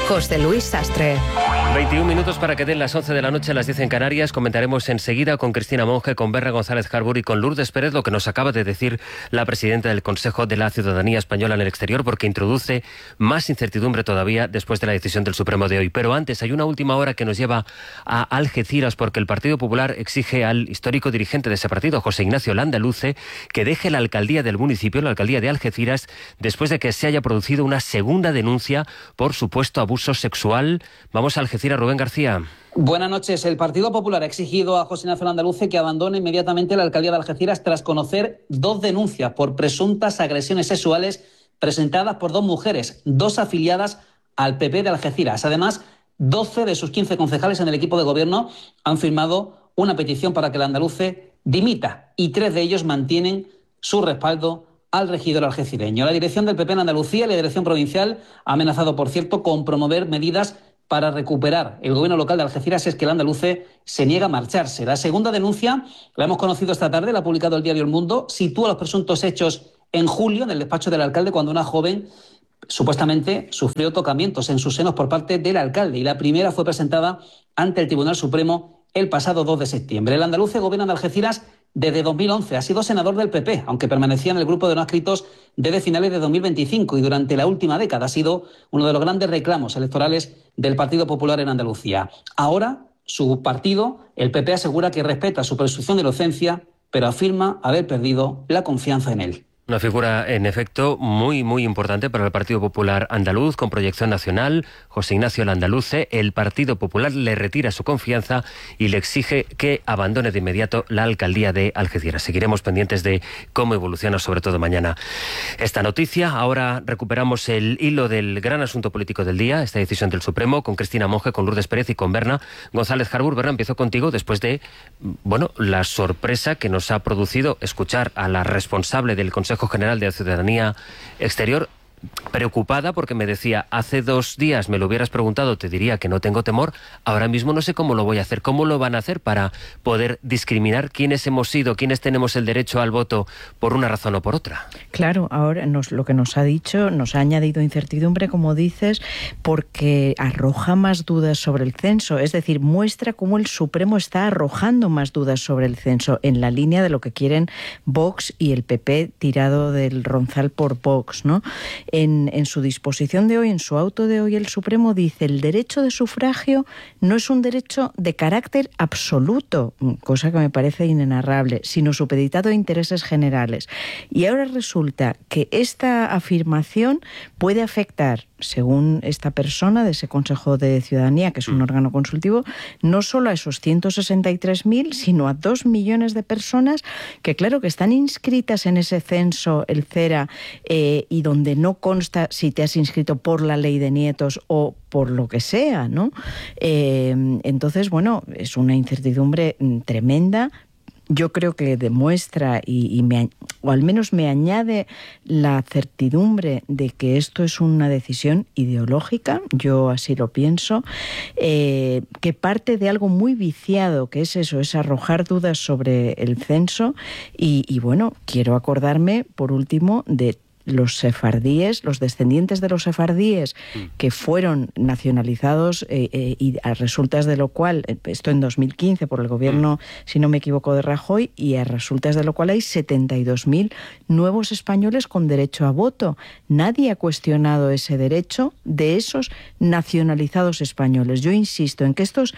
José Luis Sastre. 21 minutos para que den las 11 de la noche, las 10 en Canarias. Comentaremos enseguida con Cristina Monge, con Berna González Harbour y con Lourdes Pérez lo que nos acaba de decir la presidenta del Consejo de la Ciudadanía Española en el exterior, porque introduce más incertidumbre todavía después de la decisión del Supremo de hoy. Pero antes hay una última hora que nos lleva a Algeciras, porque el Partido Popular exige al histórico dirigente de ese partido, José Ignacio Landaluce, que deje la alcaldía del municipio, la alcaldía de Algeciras, después de que se haya producido una segunda denuncia por supuesto abuso sexual. Vamos a Algeciras, Rubén García. Buenas noches. El Partido Popular ha exigido a José Ignacio Landaluce que abandone inmediatamente la alcaldía de Algeciras tras conocer 2 denuncias por presuntas agresiones sexuales presentadas por 2 mujeres, 2 afiliadas al PP de Algeciras. Además, 12 de sus 15 concejales en el equipo de gobierno han firmado una petición para que Landaluce dimita y 3 de ellos mantienen su respaldo al regidor algecireño. La dirección del PP en Andalucía y la dirección provincial ha amenazado, por cierto, con promover medidas para recuperar el gobierno local de Algeciras es que el Landaluce se niega a marcharse. La segunda denuncia, la hemos conocido esta tarde, la ha publicado el diario El Mundo, sitúa los presuntos hechos en julio en el despacho del alcalde cuando una joven supuestamente sufrió tocamientos en sus senos por parte del alcalde y la primera fue presentada ante el Tribunal Supremo el pasado 2 de septiembre. El Landaluce gobierna en Algeciras desde 2011. Ha sido senador del PP, aunque permanecía en el grupo de no adscritos desde finales de 2025 y durante la última década ha sido uno de los grandes reclamos electorales del Partido Popular en Andalucía. Ahora, su partido, el PP, asegura que respeta su presunción de inocencia, pero afirma haber perdido la confianza en él. Una figura, en efecto, muy importante para el Partido Popular andaluz, con proyección nacional, José Ignacio Landaluce. El Partido Popular le retira su confianza y le exige que abandone de inmediato la alcaldía de Algeciras. Seguiremos pendientes de cómo evoluciona, sobre todo mañana, esta noticia. Ahora recuperamos el hilo del gran asunto político del día, esta decisión del Supremo, con Cristina Monge, con Lourdes Pérez y con Berna González Harbour. Berna, empiezo contigo después de, la sorpresa que nos ha producido escuchar a la responsable del Consejo General de la Ciudadanía Exterior, preocupada porque me decía, hace 2 días me lo hubieras preguntado, te diría que no tengo temor, ahora mismo no sé cómo lo voy a hacer, cómo lo van a hacer para poder discriminar quiénes hemos sido, quiénes tenemos el derecho al voto por una razón o por otra. Claro, ahora lo que nos ha dicho, nos ha añadido incertidumbre, como dices, porque arroja más dudas sobre el censo, es decir, muestra cómo el Supremo está arrojando más dudas sobre el censo, en la línea de lo que quieren Vox y el PP tirado del ronzal por Vox, ¿no? En su disposición de hoy, en su auto de hoy, el Supremo dice: el derecho de sufragio no es un derecho de carácter absoluto, cosa que me parece inenarrable, sino supeditado a intereses generales. Y ahora resulta que esta afirmación puede afectar, según esta persona de ese Consejo de Ciudadanía, que es un órgano consultivo, no solo a esos 163.000, sino a 2 millones de personas que, claro, que están inscritas en ese censo, el CERA, y donde no consta si te has inscrito por la ley de nietos o por lo que sea, ¿no? Entonces, es una incertidumbre tremenda. Yo creo que demuestra o al menos me añade la certidumbre de que esto es una decisión ideológica, yo así lo pienso, que parte de algo muy viciado, que es eso, es arrojar dudas sobre el censo y quiero acordarme, por último, de los sefardíes, los descendientes de los sefardíes que fueron nacionalizados y a resultas de lo cual, esto en 2015 por el gobierno, si no me equivoco, de Rajoy, y a resultas de lo cual hay 72.000 nuevos españoles con derecho a voto. Nadie ha cuestionado ese derecho de esos nacionalizados españoles. Yo insisto en que estos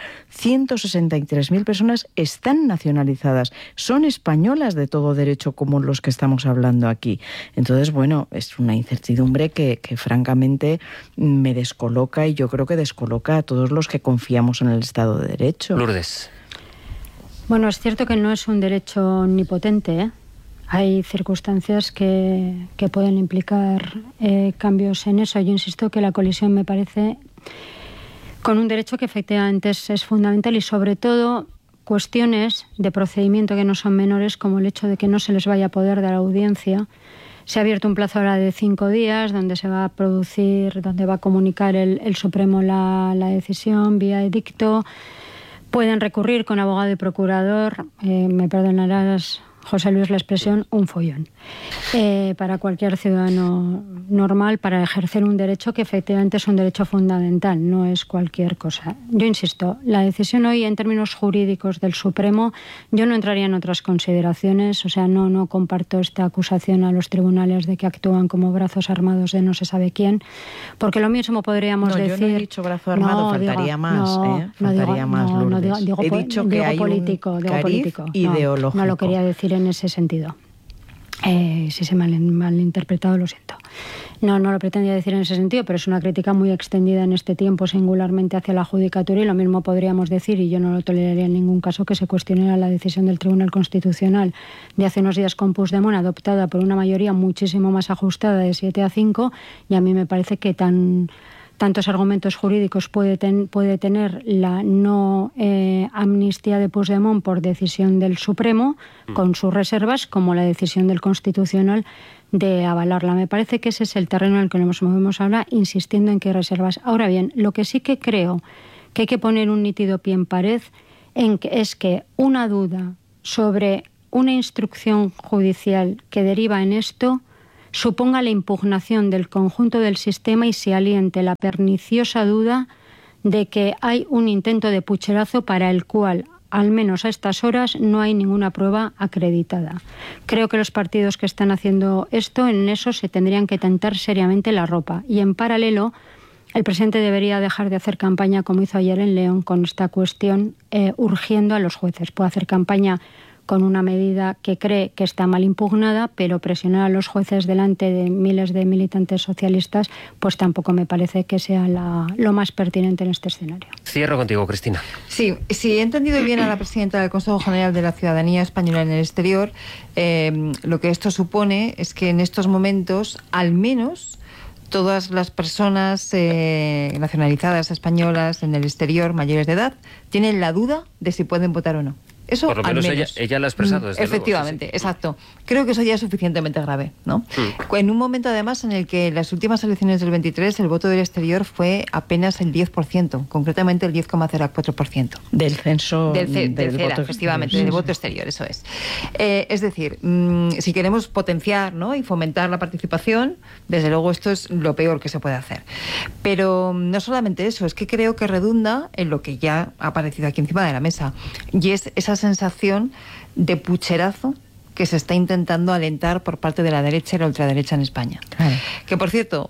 163.000 personas están nacionalizadas, son españolas de todo derecho como los que estamos hablando aquí. Entonces, es una incertidumbre que francamente me descoloca y yo creo que descoloca a todos los que confiamos en el Estado de Derecho. Lourdes. Es cierto que no es un derecho omnipotente, ¿eh? Hay circunstancias que pueden implicar cambios en eso. Yo insisto que la colisión me parece con un derecho que efectivamente es fundamental y sobre todo cuestiones de procedimiento que no son menores, como el hecho de que no se les vaya a poder dar audiencia. Se ha abierto un plazo ahora de 5 días donde se va a producir, donde va a comunicar el Supremo la decisión vía edicto. Pueden recurrir con abogado y procurador. Me perdonarás, José Luis, la expresión un follón. Para cualquier ciudadano normal, para ejercer un derecho que efectivamente es un derecho fundamental, no es cualquier cosa. Yo insisto, la decisión hoy en términos jurídicos del Supremo, yo no entraría en otras consideraciones, o sea, no comparto esta acusación a los tribunales de que actúan como brazos armados de no se sabe quién, porque lo mismo podríamos decir... Yo no he dicho brazo armado, faltaría más, Lourdes. He dicho que hay político, un cariz ideológico. No lo quería decir en ese sentido. Si se me ha malinterpretado, lo siento. No lo pretendía decir en ese sentido, pero es una crítica muy extendida en este tiempo, singularmente hacia la judicatura, y lo mismo podríamos decir, y yo no lo toleraría en ningún caso, que se cuestionara la decisión del Tribunal Constitucional de hace unos días con Puigdemont, adoptada por una mayoría muchísimo más ajustada de 7-5, y a mí me parece que tantos argumentos jurídicos puede tener la no amnistía de Puigdemont por decisión del Supremo, con sus reservas, como la decisión del Constitucional de avalarla. Me parece que ese es el terreno en el que nos movemos ahora, insistiendo en que hay reservas. Ahora bien, lo que sí que creo que hay que poner un nítido pie en pared es que una duda sobre una instrucción judicial que deriva en esto suponga la impugnación del conjunto del sistema y se aliente la perniciosa duda de que hay un intento de pucherazo para el cual, al menos a estas horas, no hay ninguna prueba acreditada. Creo que los partidos que están haciendo esto, en eso se tendrían que tentar seriamente la ropa. Y en paralelo, el presidente debería dejar de hacer campaña como hizo ayer en León con esta cuestión, urgiendo a los jueces. Puede hacer campaña con una medida que cree que está mal impugnada, pero presionar a los jueces delante de miles de militantes socialistas, pues tampoco me parece que sea lo más pertinente en este escenario. Cierro contigo, Cristina. Sí, si he entendido bien a la presidenta del Consejo General de la Ciudadanía Española en el Exterior, lo que esto supone es que en estos momentos, al menos, todas las personas nacionalizadas españolas en el exterior, mayores de edad, tienen la duda de si pueden votar o no. Eso, por lo menos ella lo ha expresado, desde efectivamente, luego, sí. Exacto. Creo que eso ya es suficientemente grave, ¿no? En un momento, además, en el que en las últimas elecciones del 23 el voto del exterior fue apenas el 10%, concretamente el 10,04%. Del censo del voto, efectivamente, del voto exterior, eso es. Es decir, si queremos potenciar, ¿no?, y fomentar la participación, desde luego esto es lo peor que se puede hacer. Pero no solamente eso, es que creo que redunda en lo que ya ha aparecido aquí encima de la mesa, y es esa sensación de pucherazo que se está intentando alentar por parte de la derecha y la ultraderecha en España. Claro. Que, por cierto,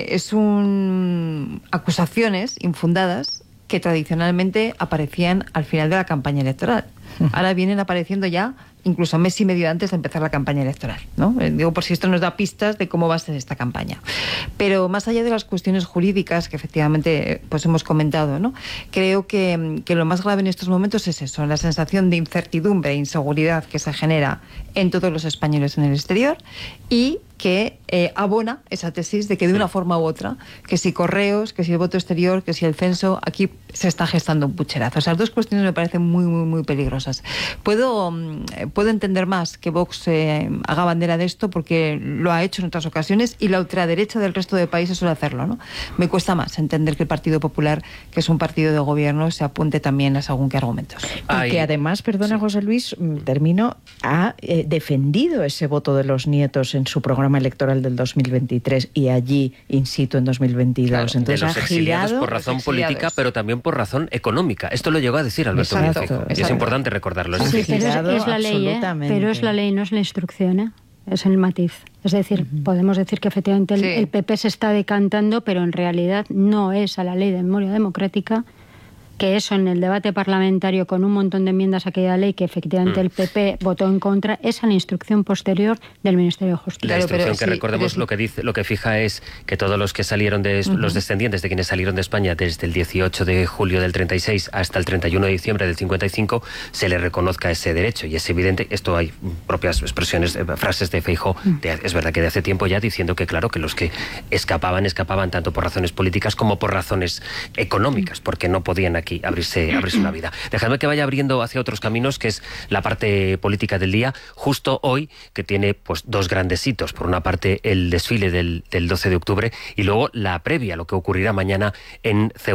acusaciones infundadas que tradicionalmente aparecían al final de la campaña electoral. Ahora vienen apareciendo ya incluso mes y medio antes de empezar la campaña electoral, ¿no? Digo, por si esto nos da pistas de cómo va a ser esta campaña. Pero más allá de las cuestiones jurídicas que efectivamente pues hemos comentado, ¿no?, creo que lo más grave en estos momentos es eso, la sensación de incertidumbre e inseguridad que se genera en todos los españoles en el exterior y que abona esa tesis de que de una forma u otra, que si Correos, que si el voto exterior, que si el censo, aquí se está gestando un pucherazo. Esas dos cuestiones me parecen muy, muy, muy peligrosas. Puedo entender más que Vox haga bandera de esto porque lo ha hecho en otras ocasiones y la ultraderecha del resto de países suele hacerlo, ¿no? Me cuesta más entender que el Partido Popular, que es un partido de gobierno, se apunte también a según qué argumentos. Y que además, perdona, José Luis, termino, ha defendido ese voto de los nietos en su programa electoral del 2023 y allí in situ en 2022. Claro, entonces de los ha exiliados girado por razón política, pero también por razón económica. Esto lo llegó a decir Alberto Núñez Feijóo, y es importante recordarlo. Sí, pero es la ley, pero es la ley, no es la instrucción, es el matiz. Es decir, podemos decir que efectivamente el PP se está decantando, pero en realidad no es a la ley de memoria democrática, que eso en el debate parlamentario con un montón de enmiendas a aquella ley que efectivamente el PP votó en contra, es a la instrucción posterior del Ministerio de Justicia. La instrucción que recordemos lo que dice, lo que fija es que todos los que salieron los descendientes de quienes salieron de España desde el 18 de julio del 36 hasta el 31 de diciembre del 55 se les reconozca ese derecho, y es evidente, esto hay propias expresiones, frases de Feijóo, es verdad que de hace tiempo ya, diciendo que claro, que los que escapaban tanto por razones políticas como por razones económicas, porque no podían aquí abrirse una vida. Dejadme que vaya abriendo hacia otros caminos, que es la parte política del día, justo hoy, que tiene pues dos grandes hitos. Por una parte, el desfile del 12 de octubre y luego la previa, lo que ocurrirá mañana en Ceuta.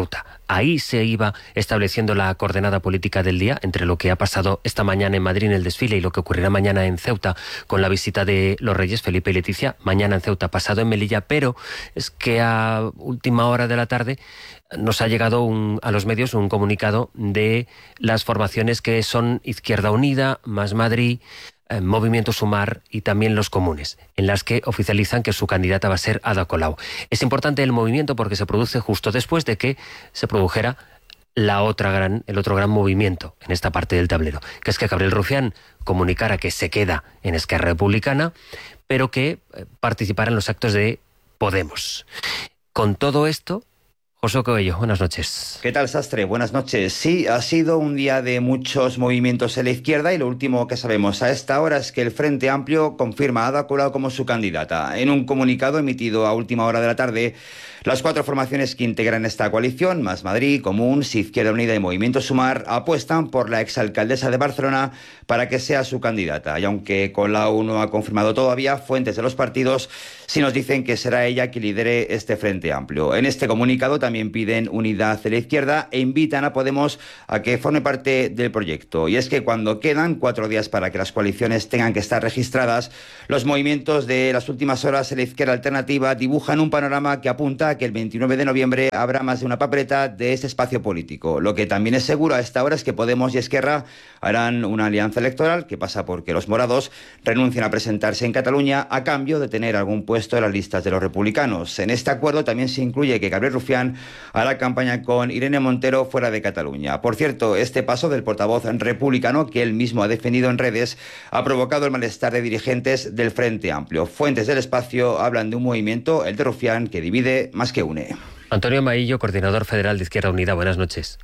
ahí se iba estableciendo la coordenada política del día entre lo que ha pasado esta mañana en Madrid en el desfile y lo que ocurrirá mañana en Ceuta con la visita de los Reyes Felipe y Leticia, mañana en Ceuta, pasado en Melilla, pero es que a última hora de la tarde nos ha llegado a los medios un comunicado de las formaciones que son Izquierda Unida, Más Madrid, Movimiento Sumar y también los comunes, en las que oficializan que su candidata va a ser Ada Colau. Es importante el movimiento porque se produce justo después de que se produjera el otro gran movimiento en esta parte del tablero, que es que Gabriel Rufián comunicara que se queda en Esquerra Republicana, pero que participará en los actos de Podemos. Con todo esto, José Coello, buenas noches. ¿Qué tal, Sastre? Buenas noches. Sí, ha sido un día de muchos movimientos en la izquierda y lo último que sabemos a esta hora es que el Frente Amplio confirma a Ada Colau como su candidata. En un comunicado emitido a última hora de la tarde, las 4 formaciones que integran esta coalición, Más Madrid, Comuns, Izquierda Unida y Movimiento Sumar, apuestan por la exalcaldesa de Barcelona para que sea su candidata. Y aunque Colau no ha confirmado todavía, fuentes de los partidos sí nos dicen que será ella quien lidere este Frente Amplio. En este comunicado también piden unidad de la izquierda e invitan a Podemos a que forme parte del proyecto. Y es que cuando quedan 4 días para que las coaliciones tengan que estar registradas, los movimientos de las últimas horas en la izquierda alternativa dibujan un panorama que apunta a que el 29 de noviembre habrá más de una papeleta de este espacio político. Lo que también es seguro a esta hora es que Podemos y Esquerra harán una alianza electoral que pasa porque los morados renuncian a presentarse en Cataluña a cambio de tener algún puesto en las listas de los republicanos. En este acuerdo también se incluye que Gabriel Rufián hará campaña con Irene Montero fuera de Cataluña. Por cierto, este paso del portavoz republicano, que él mismo ha defendido en redes, ha provocado el malestar de dirigentes del Frente Amplio. Fuentes del espacio hablan de un movimiento, el de Rufián, que divide más que une. Antonio Maillo, coordinador federal de Izquierda Unida, buenas noches.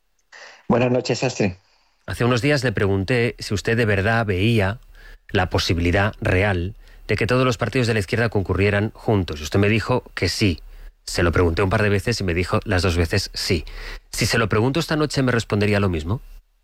Buenas noches, Sastre. Hace unos días le pregunté si usted de verdad veía la posibilidad real de que todos los partidos de la izquierda concurrieran juntos. Y usted me dijo que sí. Se lo pregunté un par de veces y me dijo las 2 veces sí. Si se lo pregunto esta noche, ¿me respondería lo mismo?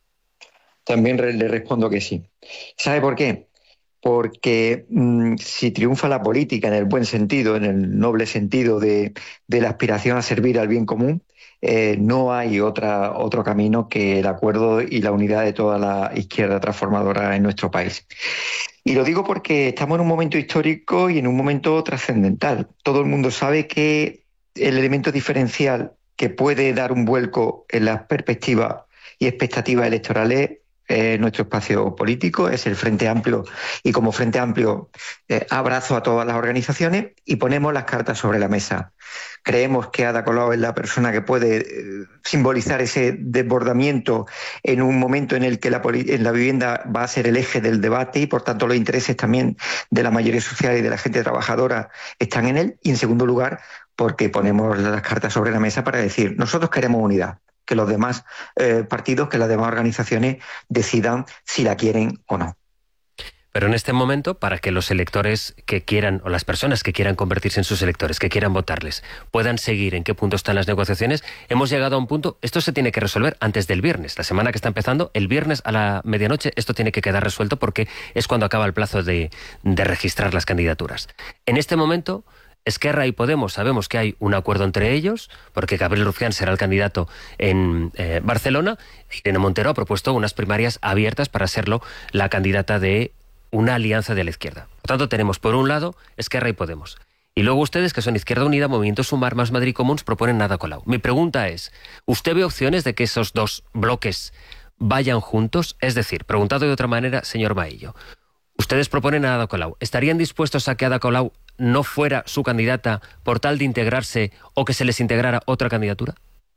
También le respondo que sí. ¿Sabe por qué? Porque si triunfa la política en el buen sentido, en el noble sentido de la aspiración a servir al bien común, no hay otro camino que el acuerdo y la unidad de toda la izquierda transformadora en nuestro país. Y lo digo porque estamos en un momento histórico y en un momento trascendental. Todo el mundo sabe que el elemento diferencial que puede dar un vuelco en las perspectivas y expectativas electorales nuestro espacio político, es el Frente Amplio, y como Frente Amplio abrazo a todas las organizaciones y ponemos las cartas sobre la mesa. Creemos que Ada Colau es la persona que puede simbolizar ese desbordamiento en un momento en el que la vivienda va a ser el eje del debate y por tanto los intereses también de la mayoría social y de la gente trabajadora están en él. Y en segundo lugar, porque ponemos las cartas sobre la mesa para decir, nosotros queremos unidad, que los demás partidos, que las demás organizaciones decidan si la quieren o no. Pero en este momento, para que los electores que quieran, o las personas que quieran convertirse en sus electores, que quieran votarles, puedan seguir en qué punto están las negociaciones, hemos llegado a un punto, esto se tiene que resolver antes del viernes. La semana que está empezando, el viernes a la medianoche, esto tiene que quedar resuelto porque es cuando acaba el plazo de registrar las candidaturas. En este momento, Esquerra y Podemos sabemos que hay un acuerdo entre ellos, porque Gabriel Rufián será el candidato en Barcelona. Irene Montero ha propuesto unas primarias abiertas para serlo la candidata de una alianza de la izquierda. Por tanto, tenemos por un lado Esquerra y Podemos. Y luego ustedes, que son Izquierda Unida, Movimiento Sumar, Más Madrid, Comuns, proponen Ada Colau. Mi pregunta es, ¿usted ve opciones de que esos 2 bloques vayan juntos? Es decir, preguntado de otra manera, señor Maillo, ustedes proponen a Ada Colau. ¿Estarían dispuestos a que Ada Colau no fuera su candidata por tal de integrarse o que se les integrara otra candidatura?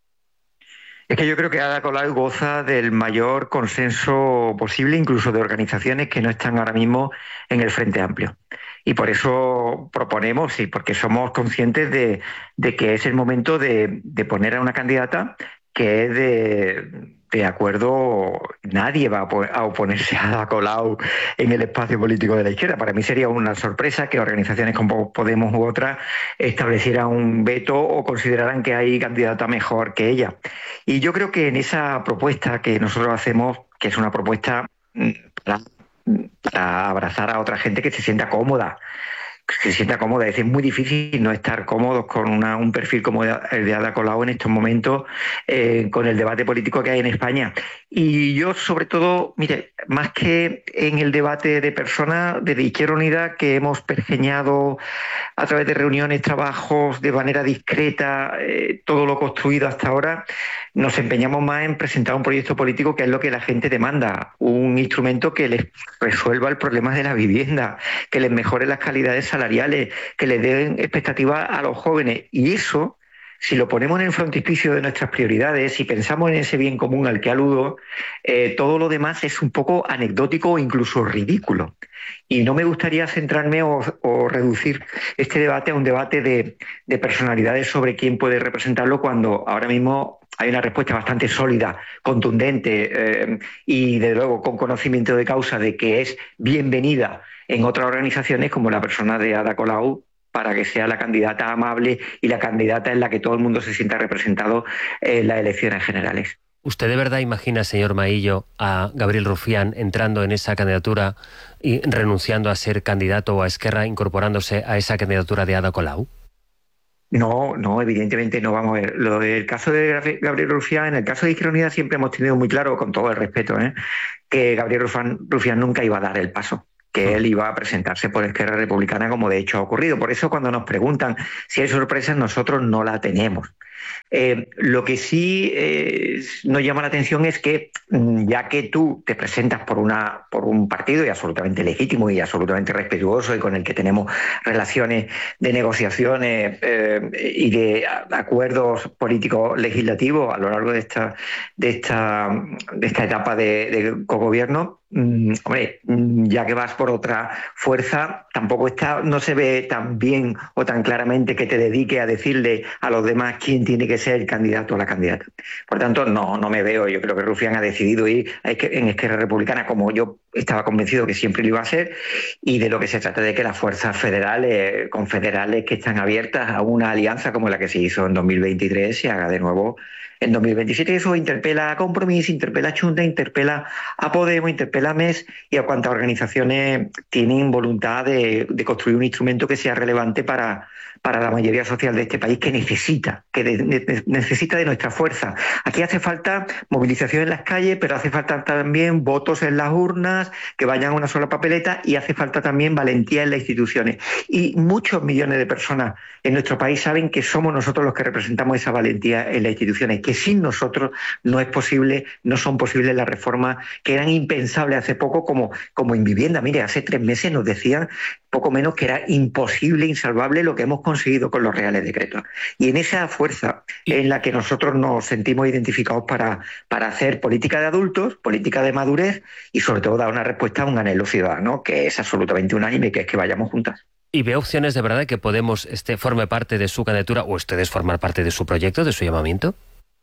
Es que yo creo que Ada Colau goza del mayor consenso posible, incluso de organizaciones que no están ahora mismo en el Frente Amplio. Y por eso proponemos, y porque somos conscientes de que es el momento de poner a una candidata que es de acuerdo, nadie va a oponerse a Ada Colau en el espacio político de la izquierda. Para mí sería una sorpresa que organizaciones como Podemos u otras establecieran un veto o consideraran que hay candidata mejor que ella. Y yo creo que en esa propuesta que nosotros hacemos, que es una propuesta para abrazar a otra gente que se sienta cómoda se sienta cómoda. Es muy difícil no estar cómodos con un perfil como el de Ada Colau en estos momentos, con el debate político que hay en España. Y yo, sobre todo, mire, más que en el debate de personas, desde Izquierda Unida, que hemos pergeñado a través de reuniones, trabajos, de manera discreta, todo lo construido hasta ahora, nos empeñamos más en presentar un proyecto político que es lo que la gente demanda, un instrumento que les resuelva el problema de la vivienda, que les mejore las calidades salariales, que les den expectativas a los jóvenes. Y eso, si lo ponemos en el frontispicio de nuestras prioridades, si pensamos en ese bien común al que aludo, todo lo demás es un poco anecdótico o incluso ridículo. Y no me gustaría centrarme o reducir este debate a un debate de personalidades sobre quién puede representarlo, cuando ahora mismo hay una respuesta bastante sólida, contundente y, desde luego, con conocimiento de causa de que es bienvenida en otras organizaciones, como la persona de Ada Colau, para que sea la candidata amable y la candidata en la que todo el mundo se sienta representado en las elecciones generales. ¿Usted de verdad imagina, señor Maillo, a Gabriel Rufián entrando en esa candidatura y renunciando a ser candidato, o a Esquerra incorporándose a esa candidatura de Ada Colau? No, evidentemente no. Vamos a ver, lo del caso de Gabriel Rufián, en el caso de Izquierda Unida siempre hemos tenido muy claro, con todo el respeto, que Gabriel Rufián nunca iba a dar el paso, que él iba a presentarse por Esquerra Republicana, como de hecho ha ocurrido. Por eso, cuando nos preguntan si hay sorpresas, nosotros no la tenemos. Lo que sí nos llama la atención es que, ya que tú te presentas por un partido, y absolutamente legítimo y absolutamente respetuoso, y con el que tenemos relaciones de negociaciones y de acuerdos políticos legislativos a lo largo de esta etapa de cogobierno, hombre, ya que vas por otra fuerza, tampoco no se ve tan bien o tan claramente que te dedique a decirle a los demás quién tiene que ser el candidato o la candidata. Por tanto, no me veo. Yo creo que Rufián ha decidido ir en Esquerra Republicana, como yo estaba convencido que siempre lo iba a hacer, y de lo que se trata de que las fuerzas federales, confederales que están abiertas a una alianza como la que se hizo en 2023, se haga de nuevo en 2027. Eso interpela a Compromís, interpela a Chunta, interpela a Podemos, interpela a MES y a cuantas organizaciones tienen voluntad de construir un instrumento que sea relevante para la mayoría social de este país, que necesita de nuestra fuerza. Aquí hace falta movilización en las calles, pero hace falta también votos en las urnas, que vayan a una sola papeleta, y hace falta también valentía en las instituciones. Y muchos millones de personas en nuestro país saben que somos nosotros los que representamos esa valentía en las instituciones, que sin nosotros no son posibles las reformas que eran impensables hace poco, como en vivienda. Mire, hace 3 meses nos decían poco menos que era imposible, insalvable lo que hemos conseguido con los reales decretos. Y en esa fuerza en la que nosotros nos sentimos identificados para hacer política de adultos, política de madurez, y sobre todo dar una respuesta a un anhelo ciudadano que es absolutamente unánime, que es que vayamos juntas. ¿Y ve opciones de verdad de que Podemos forme parte de su candidatura, o ustedes formar parte de su proyecto, de su llamamiento?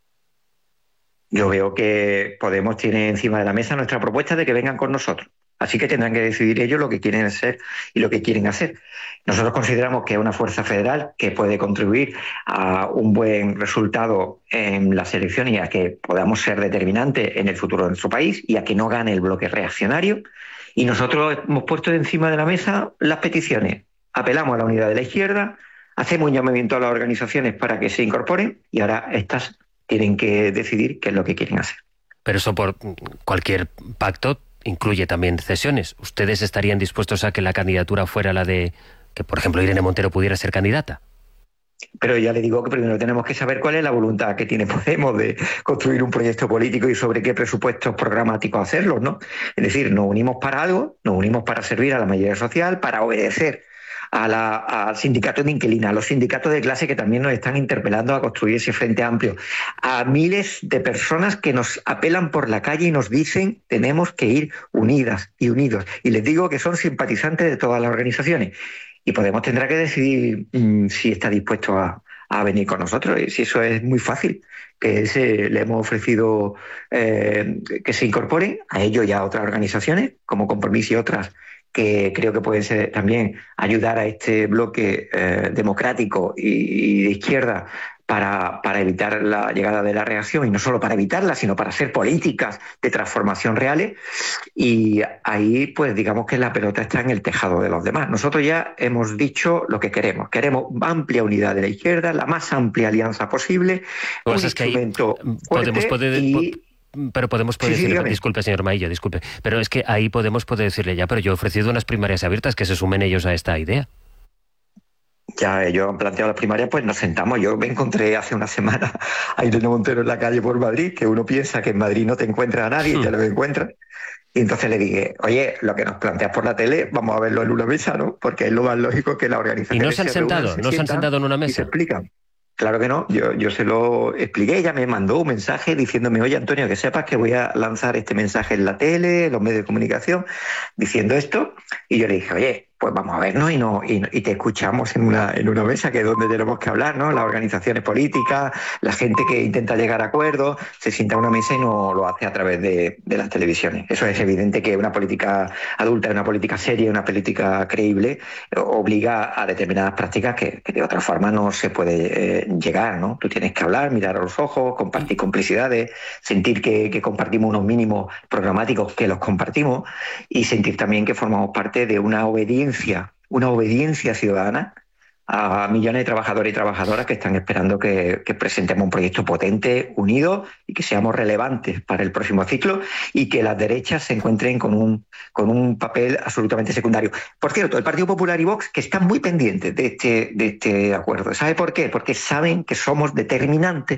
Yo veo que Podemos tiene encima de la mesa nuestra propuesta de que vengan con nosotros. Así que tendrán que decidir ellos lo que quieren ser y lo que quieren hacer. Nosotros consideramos que es una fuerza federal que puede contribuir a un buen resultado en las elecciones y a que podamos ser determinantes en el futuro de nuestro país y a que no gane el bloque reaccionario. Y nosotros hemos puesto encima de la mesa las peticiones. Apelamos a la unidad de la izquierda, hacemos un llamamiento a las organizaciones para que se incorporen, y ahora estas tienen que decidir qué es lo que quieren hacer. Pero eso, por cualquier pacto, incluye también cesiones. ¿Ustedes estarían dispuestos a que la candidatura fuera la de que, por ejemplo, Irene Montero pudiera ser candidata? Pero ya le digo que primero tenemos que saber cuál es la voluntad que tiene Podemos de construir un proyecto político y sobre qué presupuestos programáticos hacerlo, ¿no? Es decir, nos unimos para algo, nos unimos para servir a la mayoría social, para obedecer al sindicato de inquilinas, a los sindicatos de clase que también nos están interpelando a construir ese frente amplio, a miles de personas que nos apelan por la calle y nos dicen tenemos que ir unidas y unidos. Y les digo que son simpatizantes de todas las organizaciones. Y Podemos tendrá que decidir si está dispuesto a venir con nosotros. Y si eso es muy fácil, que le hemos ofrecido que se incorporen a ellos y a otras organizaciones, como Compromís y otras, que creo que pueden ser también ayudar a este bloque democrático y de izquierda para evitar la llegada de la reacción, y no solo para evitarla, sino para hacer políticas de transformación reales. Y ahí, pues digamos que la pelota está en el tejado de los demás. Nosotros ya hemos dicho lo que queremos. Queremos amplia unidad de la izquierda, la más amplia alianza posible, un instrumento fuerte Pero Podemos poder decirle, disculpe, señor Maillo, disculpe, pero es que ahí Podemos puede decirle ya, pero yo he ofrecido unas primarias abiertas, que se sumen ellos a esta idea. Ya ellos han planteado las primarias, pues nos sentamos. Yo me encontré hace una semana a Irene Montero en la calle por Madrid, que uno piensa que en Madrid no te encuentras a nadie y te lo encuentras. Y entonces le dije, oye, lo que nos planteas por la tele, vamos a verlo en una mesa, ¿no? Porque es lo más lógico que la organización. ¿Y no se han sentado? ¿No se han sentado en una mesa? Y se explican. Claro que no, yo se lo expliqué, ella me mandó un mensaje diciéndome, oye Antonio, que sepas que voy a lanzar este mensaje en la tele, en los medios de comunicación, diciendo esto, y yo le dije, oye, pues vamos a vernos y te escuchamos en una mesa, que es donde tenemos que hablar, ¿no? Las organizaciones políticas, la gente que intenta llegar a acuerdos, se sienta en una mesa y no lo hace a través de las televisiones. Eso es evidente, que una política adulta, una política seria, una política creíble, obliga a determinadas prácticas que de otra forma no se puede llegar, ¿no? Tú tienes que hablar, mirar a los ojos, compartir complicidades, sentir que compartimos unos mínimos programáticos, que los compartimos, y sentir también que formamos parte de una obediencia ciudadana a millones de trabajadores y trabajadoras que están esperando que presentemos un proyecto potente, unido, y que seamos relevantes para el próximo ciclo, y que las derechas se encuentren con un papel absolutamente secundario. Por cierto, el Partido Popular y Vox, que están muy pendientes de este acuerdo. ¿Sabe por qué? Porque saben que somos determinantes